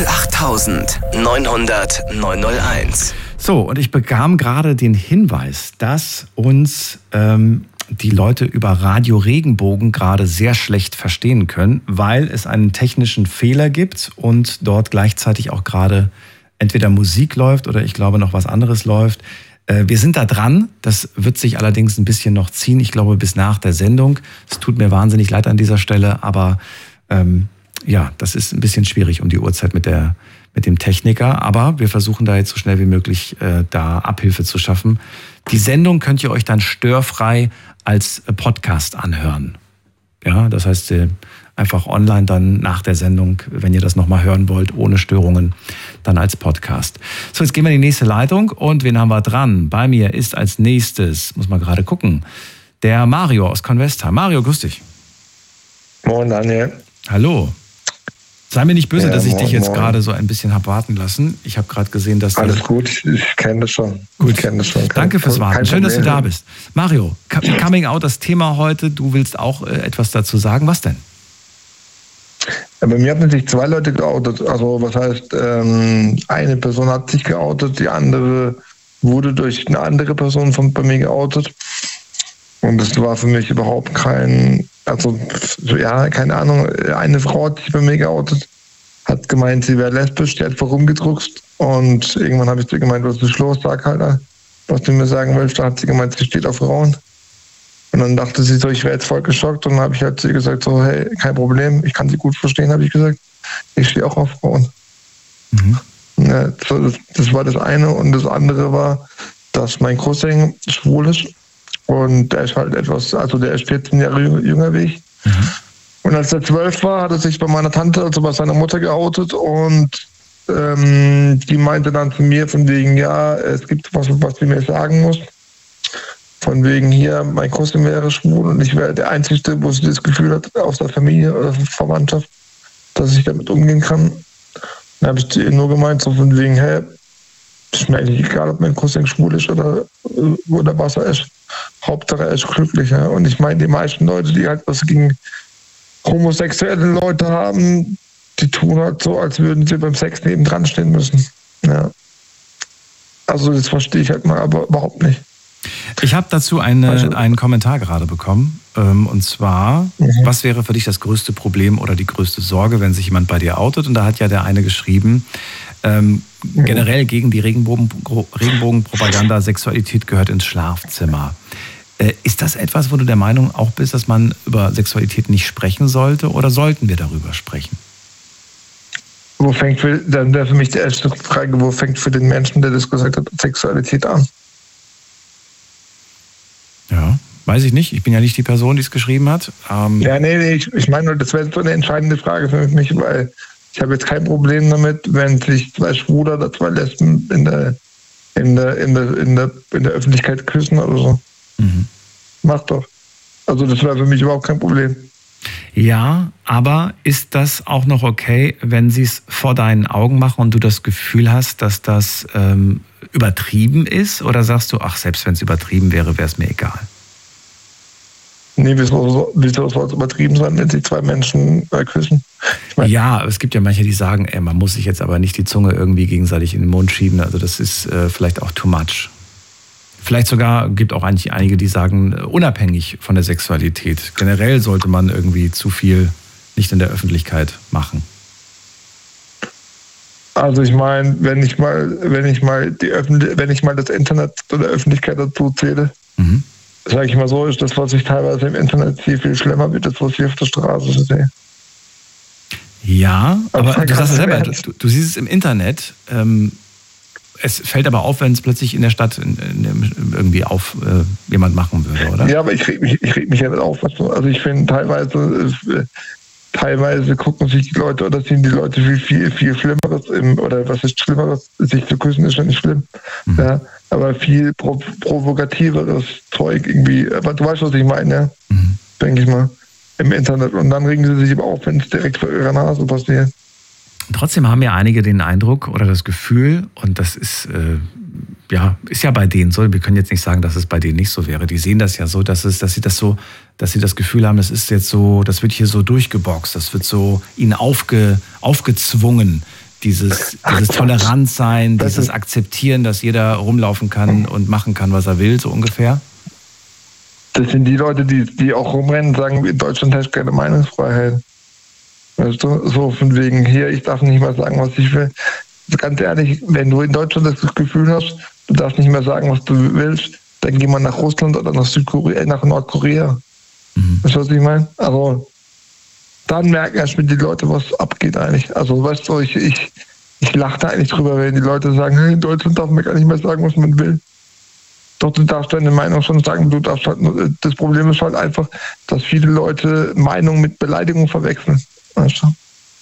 08900 901. So, und ich bekam gerade den Hinweis, dass uns die Leute über Radio Regenbogen gerade sehr schlecht verstehen können, weil es einen technischen Fehler gibt und dort gleichzeitig auch gerade entweder Musik läuft oder ich glaube noch was anderes läuft. Wir sind da dran, das wird sich allerdings ein bisschen noch ziehen, ich glaube bis nach der Sendung. Es tut mir wahnsinnig leid an dieser Stelle, aber das ist ein bisschen schwierig um die Uhrzeit mit dem Techniker, aber wir versuchen da jetzt so schnell wie möglich da Abhilfe zu schaffen. Die Sendung könnt ihr euch dann störfrei als Podcast anhören. Ja, das heißt einfach online dann nach der Sendung, wenn ihr das nochmal hören wollt, ohne Störungen, dann als Podcast. So, jetzt gehen wir in die nächste Leitung und wen haben wir dran? Bei mir ist als nächstes, muss man gerade gucken, der Mario aus Convesta. Mario, grüß dich. Moin, Daniel. Hallo. Sei mir nicht böse, dass ich dich jetzt moin. gerade so ein bisschen habe warten lassen. Ich habe gerade gesehen, dass Alles gut, ich kenne das schon. Gut. Ich kenne das schon. Danke fürs Warten. Schön, dass du da bist. Mario, Coming Out, das Thema heute. Du willst auch etwas dazu sagen. Was denn? Ja, bei mir haben sich 2 Leute geoutet. Also was heißt, eine Person hat sich geoutet, die andere wurde durch eine andere Person bei mir geoutet. Und das war für mich überhaupt keine Ahnung. Eine Frau hat sich bei mir geoutet, hat gemeint, sie wäre lesbisch, die hat vorumgedruckst. Und irgendwann habe ich zu ihr gemeint, was ist los, sag halt, was du mir sagen willst. Da hat sie gemeint, sie steht auf Frauen. Und dann dachte sie so, ich wäre jetzt voll geschockt. Und dann habe ich halt zu ihr gesagt, so, hey, kein Problem, ich kann sie gut verstehen, habe ich gesagt. Ich stehe auch auf Frauen. Mhm. Ja, das war das eine. Und das andere war, dass mein Cousin schwul ist. Und der ist halt der ist 14 Jahre jünger wie ich. Mhm. Und als er 12 war, hat er sich bei meiner Tante, also bei seiner Mutter geoutet. Und die meinte dann zu mir von wegen, ja, es gibt was sie mir sagen muss. Von wegen hier, mein Cousin wäre schwul und ich wäre der Einzige, wo sie das Gefühl hat, aus der Familie oder Verwandtschaft, dass ich damit umgehen kann. Dann habe ich zu ihr nur gemeint, so von wegen, hey, ist mir eigentlich egal, ob mein Cousin schwul ist oder was er ist. Hauptsache er ist glücklich. Ja? Und ich meine, die meisten Leute, die halt was gegen homosexuelle Leute haben, die tun halt so, als würden sie beim Sex nebendran stehen müssen. Ja. Also das verstehe ich halt mal aber überhaupt nicht. Ich habe dazu einen Kommentar gerade bekommen. Und zwar, was wäre für dich das größte Problem oder die größte Sorge, wenn sich jemand bei dir outet? Und da hat ja der eine geschrieben, generell gegen die Regenbogenpropaganda, Sexualität gehört ins Schlafzimmer. Ist das etwas, wo du der Meinung auch bist, dass man über Sexualität nicht sprechen sollte? Oder sollten wir darüber sprechen? Dann wäre für mich die erste Frage, wo fängt für den Menschen, der das gesagt hat, Sexualität an? Ja, weiß ich nicht. Ich bin ja nicht die Person, die es geschrieben hat. Ich meine, das wäre so eine entscheidende Frage für mich, weil ich habe jetzt kein Problem damit, wenn sich 2 Schwule oder 2 Lesben in der Öffentlichkeit küssen oder so. Mach doch. Also das wäre für mich überhaupt kein Problem. Ja, aber ist das auch noch okay, wenn sie es vor deinen Augen machen und du das Gefühl hast, dass das übertrieben ist? Oder sagst du, ach, selbst wenn es übertrieben wäre, wäre es mir egal? Nee, wieso soll es übertrieben sein, wenn sich 2 Menschen küssen? Ja, es gibt ja manche, die sagen, man muss sich jetzt aber nicht die Zunge irgendwie gegenseitig in den Mund schieben. Also das ist vielleicht auch too much. Vielleicht sogar gibt auch eigentlich einige, die sagen, unabhängig von der Sexualität. Generell sollte man irgendwie zu viel nicht in der Öffentlichkeit machen. Also ich meine, wenn ich mal das Internet zu der Öffentlichkeit dazu zähle, sage ich mal so, ist das, was ich teilweise im Internet sehe, viel schlimmer wie das, was ich auf der Straße sehe. Ja, aber du sagst ja selber, du siehst es im Internet. Es fällt aber auf, wenn es plötzlich in der Stadt irgendwie auf jemand machen würde, oder? Ja, aber ich reg mich ja nicht auf. Also ich finde teilweise gucken sich die Leute oder sehen die Leute viel Schlimmeres oder was ist Schlimmeres? Sich zu küssen ist ja nicht schlimm. Ja, aber viel provokativeres Zeug irgendwie. Aber du weißt, was ich meine, ja? Denke ich mal. Im Internet. Und dann regen sie sich aber auf, wenn es direkt vor ihrer Nase passiert. Trotzdem haben ja einige den Eindruck oder das Gefühl, und das ist ja bei denen so, wir können jetzt nicht sagen, dass es bei denen nicht so wäre. Die sehen das ja so, dass sie das Gefühl haben, das ist jetzt so, das wird hier so durchgeboxt, das wird so ihnen aufgezwungen, dieses Toleranzsein, dieses Akzeptieren, dass jeder rumlaufen kann und machen kann, was er will, so ungefähr. Das sind die Leute, die auch rumrennen und sagen, in Deutschland herrscht keine Meinungsfreiheit. Weißt du, so von wegen hier, ich darf nicht mehr sagen, was ich will. Also ganz ehrlich, wenn du in Deutschland das Gefühl hast, du darfst nicht mehr sagen, was du willst, dann geh mal nach Russland oder nach nach Nordkorea. Weißt du, was ich meine? Also, dann merken erstmal die Leute, was abgeht eigentlich. Also, weißt du, ich lache da eigentlich drüber, wenn die Leute sagen, hey, in Deutschland darf man gar nicht mehr sagen, was man will. Doch, du darfst deine Meinung schon sagen, du darfst halt, das Problem ist halt einfach, dass viele Leute Meinung mit Beleidigung verwechseln. Weißt du?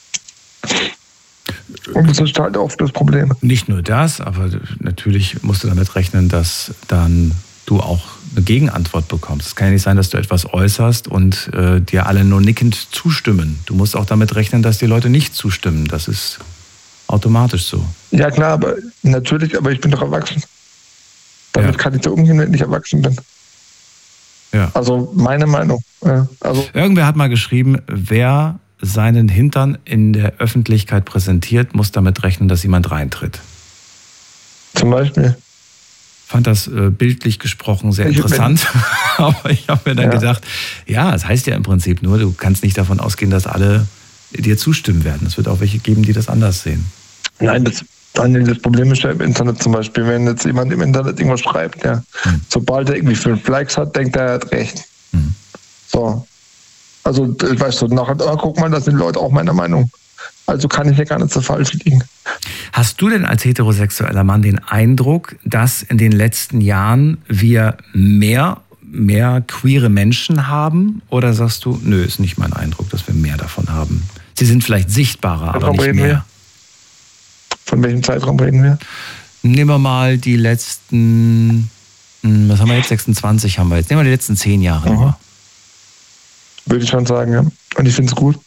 Und das ist halt oft das Problem. Nicht nur das, aber natürlich musst du damit rechnen, dass dann du auch eine Gegenantwort bekommst. Es kann ja nicht sein, dass du etwas äußerst und dir alle nur nickend zustimmen. Du musst auch damit rechnen, dass die Leute nicht zustimmen. Das ist automatisch so. Ja klar, aber ich bin doch erwachsen. Damit kann ich so umgehen, wenn ich erwachsen bin. Ja. Also meine Meinung. Ja, also irgendwer hat mal geschrieben, wer seinen Hintern in der Öffentlichkeit präsentiert, muss damit rechnen, dass jemand reintritt. Zum Beispiel. Fand das bildlich gesprochen sehr interessant. Aber ich habe mir dann gedacht, ja, es heißt ja im Prinzip nur, du kannst nicht davon ausgehen, dass alle dir zustimmen werden. Es wird auch welche geben, die das anders sehen. Nein, das Problem ist ja im Internet zum Beispiel, wenn jetzt jemand im Internet irgendwas schreibt, sobald er irgendwie 5 Likes hat, denkt er hat recht. So. Also, weißt du, nachher, guck mal, da sind Leute auch meiner Meinung. Also kann ich ja gar nicht so falsch liegen. Hast du denn als heterosexueller Mann den Eindruck, dass in den letzten Jahren wir mehr queere Menschen haben? Oder sagst du, nö, ist nicht mein Eindruck, dass wir mehr davon haben? Sie sind vielleicht sichtbarer, aber nicht mehr. Von welchem Zeitraum reden wir? Nehmen wir mal die letzten, was haben wir jetzt? 26 haben wir jetzt. Nehmen wir die letzten 10 Jahre nur. Würde ich schon sagen, ja. Und ich finde es gut.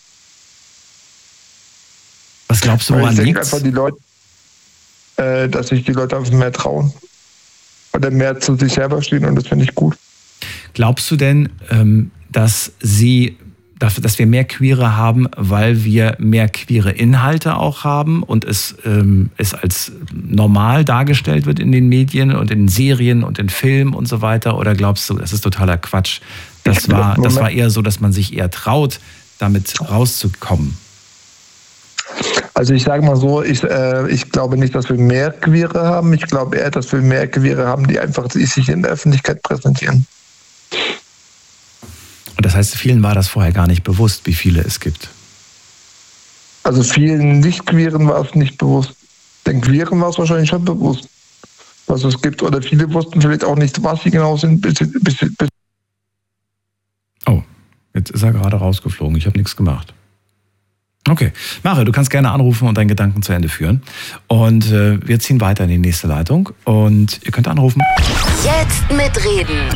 Was glaubst du, woran liegt? Ich denke einfach, dass sich die Leute einfach mehr trauen. Oder mehr zu sich selber stehen und das finde ich gut. Glaubst du denn, dass sie dass wir mehr Queere haben, weil wir mehr queere Inhalte auch haben und es als normal dargestellt wird in den Medien und in Serien und in Filmen und so weiter? Oder glaubst du, das ist totaler Quatsch? Das war eher so, dass man sich eher traut, damit rauszukommen. Also ich sage mal so, ich glaube nicht, dass wir mehr Queere haben. Ich glaube eher, dass wir mehr Queere haben, die einfach sich in der Öffentlichkeit präsentieren. Und das heißt, vielen war das vorher gar nicht bewusst, wie viele es gibt. Also vielen Nicht-Queeren war es nicht bewusst. Den Queeren war es wahrscheinlich schon bewusst, was es gibt. Oder viele wussten vielleicht auch nicht, was sie genau sind. Oh, jetzt ist er gerade rausgeflogen. Ich habe nichts gemacht. Okay, Mario, du kannst gerne anrufen und deinen Gedanken zu Ende führen. Und wir ziehen weiter in die nächste Leitung. Und ihr könnt anrufen. Jetzt mitreden.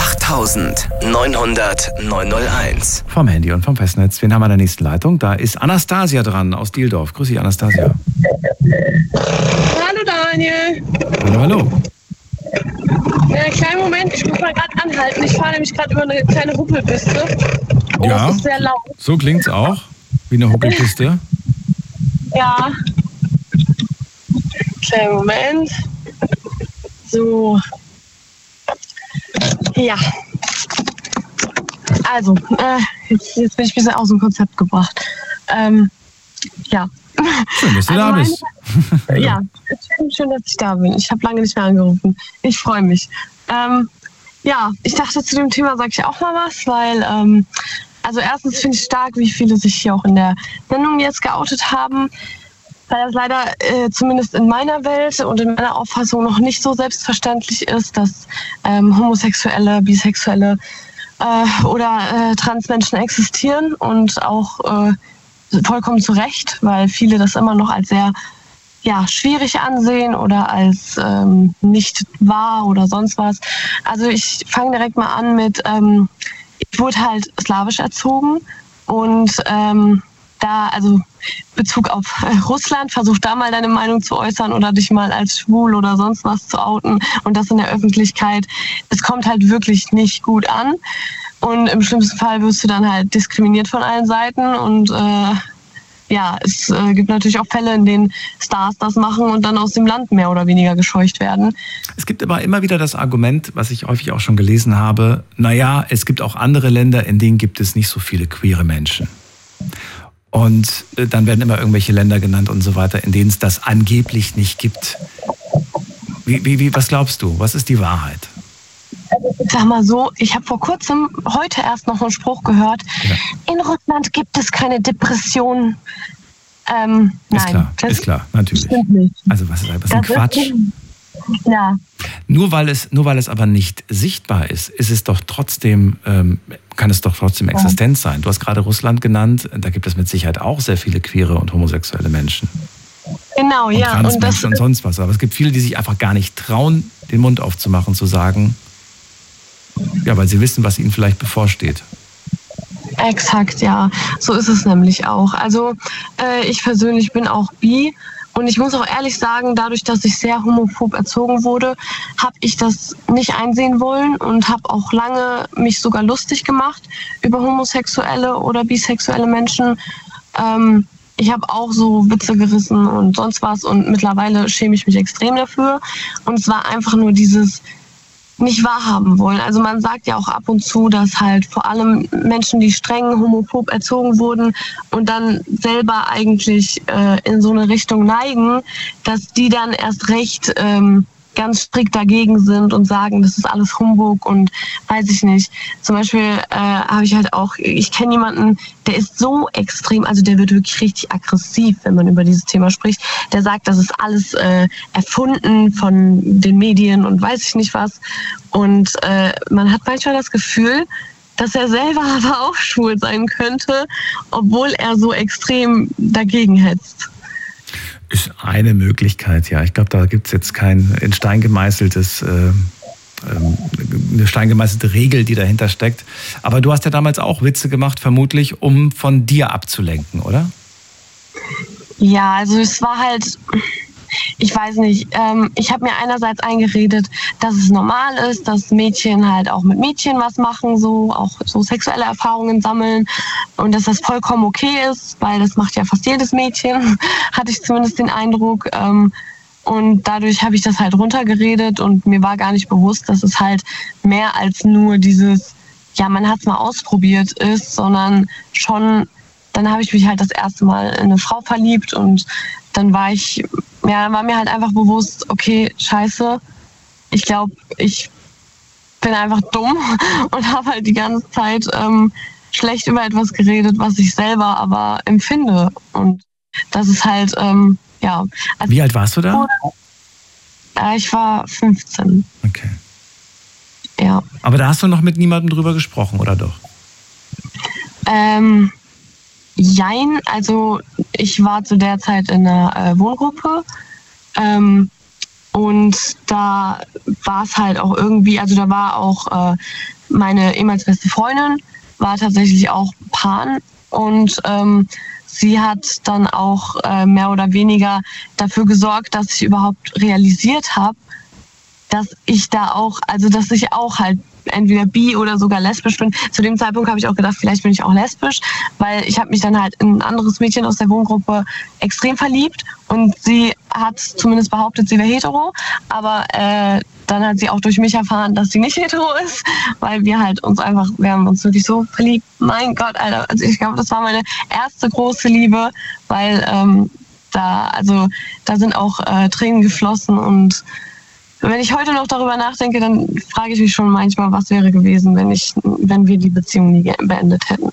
08900 901. Vom Handy und vom Festnetz. Wen haben wir in der nächsten Leitung? Da ist Anastasia dran aus Dieldorf. Grüß dich, Anastasia. Hallo, Daniel. Hallo. Kleinen Moment, ich muss mal gerade anhalten. Ich fahre nämlich gerade über eine kleine Ruppelpiste. Und Ja, das ist sehr laut. so klingt's auch. Wie eine Huckelpiste. Ja. Kleinen Moment. So. Ja. Also, jetzt bin ich ein bisschen aus dem Konzept gebracht. Ja. Schön, dass du da bist. Ja, schön, dass ich da bin. Ich habe lange nicht mehr angerufen. Ich freue mich. Ja, ich dachte, zu dem Thema sage ich auch mal was, weil also erstens finde ich stark, wie viele sich hier auch in der Sendung jetzt geoutet haben, weil das leider zumindest in meiner Welt und in meiner Auffassung noch nicht so selbstverständlich ist, dass Homosexuelle, Bisexuelle oder Transmenschen existieren und auch vollkommen zu Recht, weil viele das immer noch als sehr schwierig ansehen oder als nicht wahr oder sonst was. Also ich fange direkt mal an mit ich wurde halt slawisch erzogen und also Bezug auf Russland, versuch da mal deine Meinung zu äußern oder dich mal als schwul oder sonst was zu outen und das in der Öffentlichkeit. Es kommt halt wirklich nicht gut an und im schlimmsten Fall wirst du dann halt diskriminiert von allen Seiten und es gibt natürlich auch Fälle, in denen Stars das machen und dann aus dem Land mehr oder weniger gescheucht werden. Es gibt aber immer wieder das Argument, was ich häufig auch schon gelesen habe, naja, es gibt auch andere Länder, in denen gibt es nicht so viele queere Menschen. Und dann werden immer irgendwelche Länder genannt und so weiter, in denen es das angeblich nicht gibt. Was glaubst du? Was ist die Wahrheit? Ich sag mal so, ich habe vor kurzem, heute erst noch einen Spruch gehört, in Russland gibt es keine Depression. Ist klar, natürlich. Stimmt nicht. Also was ist ein Quatsch? Ja. Nur weil es aber nicht sichtbar ist, kann es doch trotzdem existent sein. Du hast gerade Russland genannt, da gibt es mit Sicherheit auch sehr viele queere und homosexuelle Menschen. Genau, und ja. Transmenschen und sonst was. Aber es gibt viele, die sich einfach gar nicht trauen, den Mund aufzumachen, zu sagen, ja, weil sie wissen, was ihnen vielleicht bevorsteht. Exakt, ja. So ist es nämlich auch. Also ich persönlich bin auch bi und ich muss auch ehrlich sagen, dadurch, dass ich sehr homophob erzogen wurde, habe ich das nicht einsehen wollen und habe auch lange mich sogar lustig gemacht über homosexuelle oder bisexuelle Menschen. Ich habe auch so Witze gerissen und sonst was und mittlerweile schäme ich mich extrem dafür. Und es war einfach nur dieses nicht wahrhaben wollen. Also man sagt ja auch ab und zu, dass halt vor allem Menschen, die streng homophob erzogen wurden und dann selber eigentlich in so eine Richtung neigen, dass die dann erst recht ganz strikt dagegen sind und sagen, das ist alles Humbug und weiß ich nicht. Zum Beispiel habe ich halt auch, ich kenne jemanden, der ist so extrem, also der wird wirklich richtig aggressiv, wenn man über dieses Thema spricht. Der sagt, das ist alles erfunden von den Medien und weiß ich nicht was. Und man hat manchmal das Gefühl, dass er selber aber auch schwul sein könnte, obwohl er so extrem dagegen hetzt. Ist eine Möglichkeit, ja. Ich glaube, da gibt es jetzt kein in Stein gemeißeltes, eine steingemeißelte Regel, die dahinter steckt. Aber du hast ja damals auch Witze gemacht, vermutlich, um von dir abzulenken, oder? Ja, also es war halt, ich weiß nicht, ich habe mir einerseits eingeredet, dass es normal ist, dass Mädchen halt auch mit Mädchen was machen, so auch so sexuelle Erfahrungen sammeln und dass das vollkommen okay ist, weil das macht ja fast jedes Mädchen, hatte ich zumindest den Eindruck. Und dadurch habe ich das halt runtergeredet und mir war gar nicht bewusst, dass es halt mehr als nur dieses, ja, man hat es mal ausprobiert ist, sondern schon, dann habe ich mich halt das erste Mal in eine Frau verliebt und dann war mir halt einfach bewusst, okay, scheiße, ich glaube, ich bin einfach dumm und habe halt die ganze Zeit schlecht über etwas geredet, was ich selber aber empfinde. Und das ist halt, ja. Also wie alt warst du da? Ich war 15. Okay. Ja. Aber da hast du noch mit niemandem drüber gesprochen, oder doch? Jein, also ich war zu der Zeit in einer Wohngruppe und da war es halt auch irgendwie, also da war auch meine ehemals beste Freundin, war tatsächlich auch Pan und sie hat dann auch mehr oder weniger dafür gesorgt, dass ich überhaupt realisiert habe, dass ich da auch, also dass ich auch halt entweder bi oder sogar lesbisch bin. Zu dem Zeitpunkt habe ich auch gedacht, vielleicht bin ich auch lesbisch, weil ich habe mich dann halt in ein anderes Mädchen aus der Wohngruppe extrem verliebt und sie hat zumindest behauptet, sie wäre hetero, aber dann hat sie auch durch mich erfahren, dass sie nicht hetero ist, weil wir haben uns wirklich so verliebt. Mein Gott, Alter, also ich glaube, das war meine erste große Liebe, weil da sind auch Tränen geflossen und wenn ich heute noch darüber nachdenke, dann frage ich mich schon manchmal, was wäre gewesen, wenn wir die Beziehung nie beendet hätten.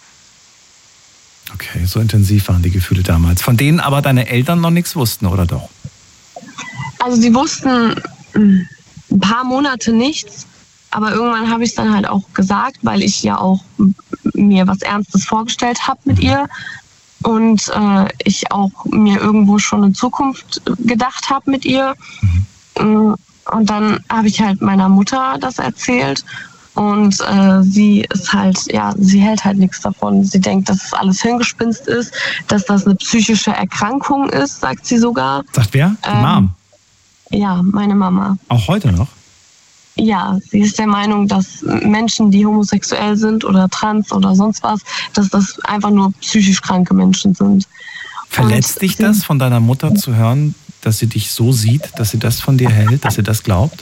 Okay, so intensiv waren die Gefühle damals. Von denen aber deine Eltern noch nichts wussten, oder doch? Also sie wussten ein paar Monate nichts, aber irgendwann habe ich es dann halt auch gesagt, weil ich ja auch mir was Ernstes vorgestellt habe mit ihr und ich auch mir irgendwo schon eine Zukunft gedacht habe mit ihr. Und dann habe ich halt meiner Mutter das erzählt und sie ist halt, ja, sie hält halt nichts davon. Sie denkt, dass es alles Hirngespinst ist, dass das eine psychische Erkrankung ist, sagt sie sogar. Sagt wer? Die Mom? Ja, meine Mama. Auch heute noch? Ja, sie ist der Meinung, dass Menschen, die homosexuell sind oder trans oder sonst was, dass das einfach nur psychisch kranke Menschen sind. Verletzt dich das, von deiner Mutter zu hören, dass sie dich so sieht, dass sie das von dir hält, dass sie das glaubt?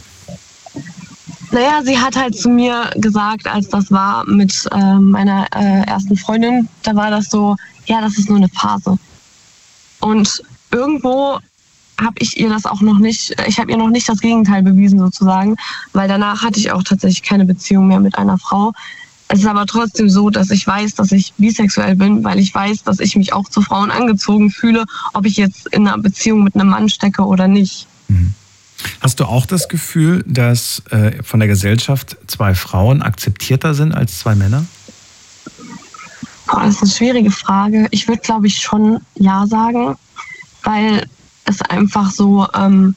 Naja, sie hat halt zu mir gesagt, als das war mit meiner ersten Freundin, da war das so, ja, das ist nur eine Phase. Und irgendwo habe ich ihr das auch noch nicht, ich habe ihr noch nicht das Gegenteil bewiesen sozusagen, weil danach hatte ich auch tatsächlich keine Beziehung mehr mit einer Frau. Es ist aber trotzdem so, dass ich weiß, dass ich bisexuell bin, weil ich weiß, dass ich mich auch zu Frauen angezogen fühle, ob ich jetzt in einer Beziehung mit einem Mann stecke oder nicht. Hast du auch das Gefühl, dass von der Gesellschaft 2 Frauen akzeptierter sind als 2 Männer? Das ist eine schwierige Frage. Ich würde, glaube ich, schon ja sagen, weil es einfach so, also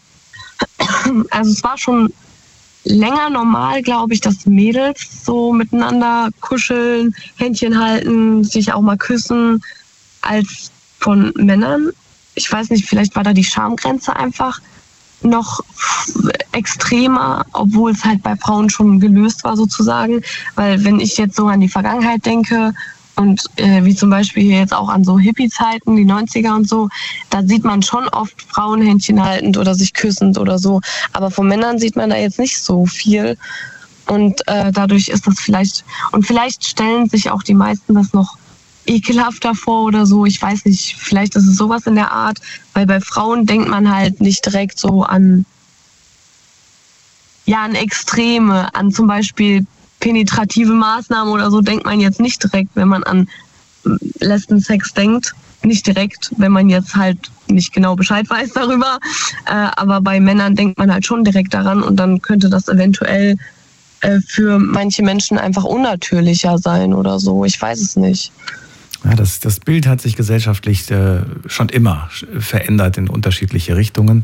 es war schon länger normal, glaube ich, dass Mädels so miteinander kuscheln, Händchen halten, sich auch mal küssen, als von Männern. Ich weiß nicht, vielleicht war da die Schamgrenze einfach noch extremer, obwohl es halt bei Frauen schon gelöst war sozusagen. Weil wenn ich jetzt so an die Vergangenheit denke und wie zum Beispiel hier jetzt auch an so Hippie-Zeiten, die 90er und so, da sieht man schon oft Frauen Händchen haltend oder sich küssend oder so. Aber von Männern sieht man da jetzt nicht so viel. Und dadurch ist das vielleicht stellen sich auch die meisten das noch ekelhafter vor oder so. Ich weiß nicht, vielleicht ist es sowas in der Art, weil bei Frauen denkt man halt nicht direkt so an Extreme, an zum Beispiel penetrative Maßnahmen oder so denkt man jetzt nicht direkt, wenn man an Lesbensex denkt. Nicht direkt, wenn man jetzt halt nicht genau Bescheid weiß darüber. Aber bei Männern denkt man halt schon direkt daran und dann könnte das eventuell für manche Menschen einfach unnatürlicher sein oder so. Ich weiß es nicht. Ja, das Bild hat sich gesellschaftlich schon immer verändert in unterschiedliche Richtungen.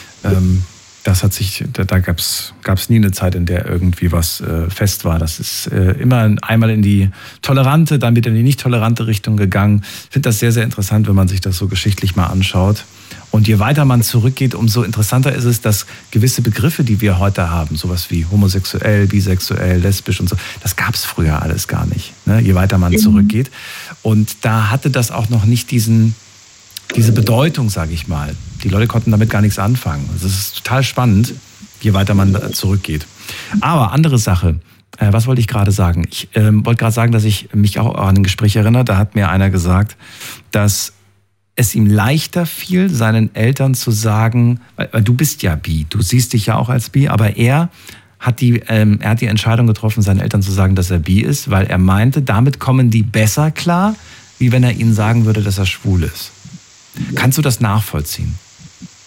Da gab's nie eine Zeit, in der irgendwie was fest war. Das ist immer einmal in die tolerante, dann wieder in die nicht tolerante Richtung gegangen. Ich finde das sehr, sehr interessant, wenn man sich das so geschichtlich mal anschaut. Und je weiter man zurückgeht, umso interessanter ist es, dass gewisse Begriffe, die wir heute haben, sowas wie homosexuell, bisexuell, lesbisch und so, das gab es früher alles gar nicht, ne? Je weiter man zurückgeht. Und da hatte das auch noch nicht diese Bedeutung, sage ich mal. Die Leute konnten damit gar nichts anfangen. Das ist total spannend, je weiter man zurückgeht. Aber andere Sache, was wollte ich gerade sagen? Ich wollte gerade sagen, dass ich mich auch an ein Gespräch erinnere. Da hat mir einer gesagt, dass es ihm leichter fiel, seinen Eltern zu sagen, weil du bist ja bi, du siehst dich ja auch als bi, aber er hat die Entscheidung getroffen, seinen Eltern zu sagen, dass er bi ist, weil er meinte, damit kommen die besser klar, wie wenn er ihnen sagen würde, dass er schwul ist. Kannst du das nachvollziehen?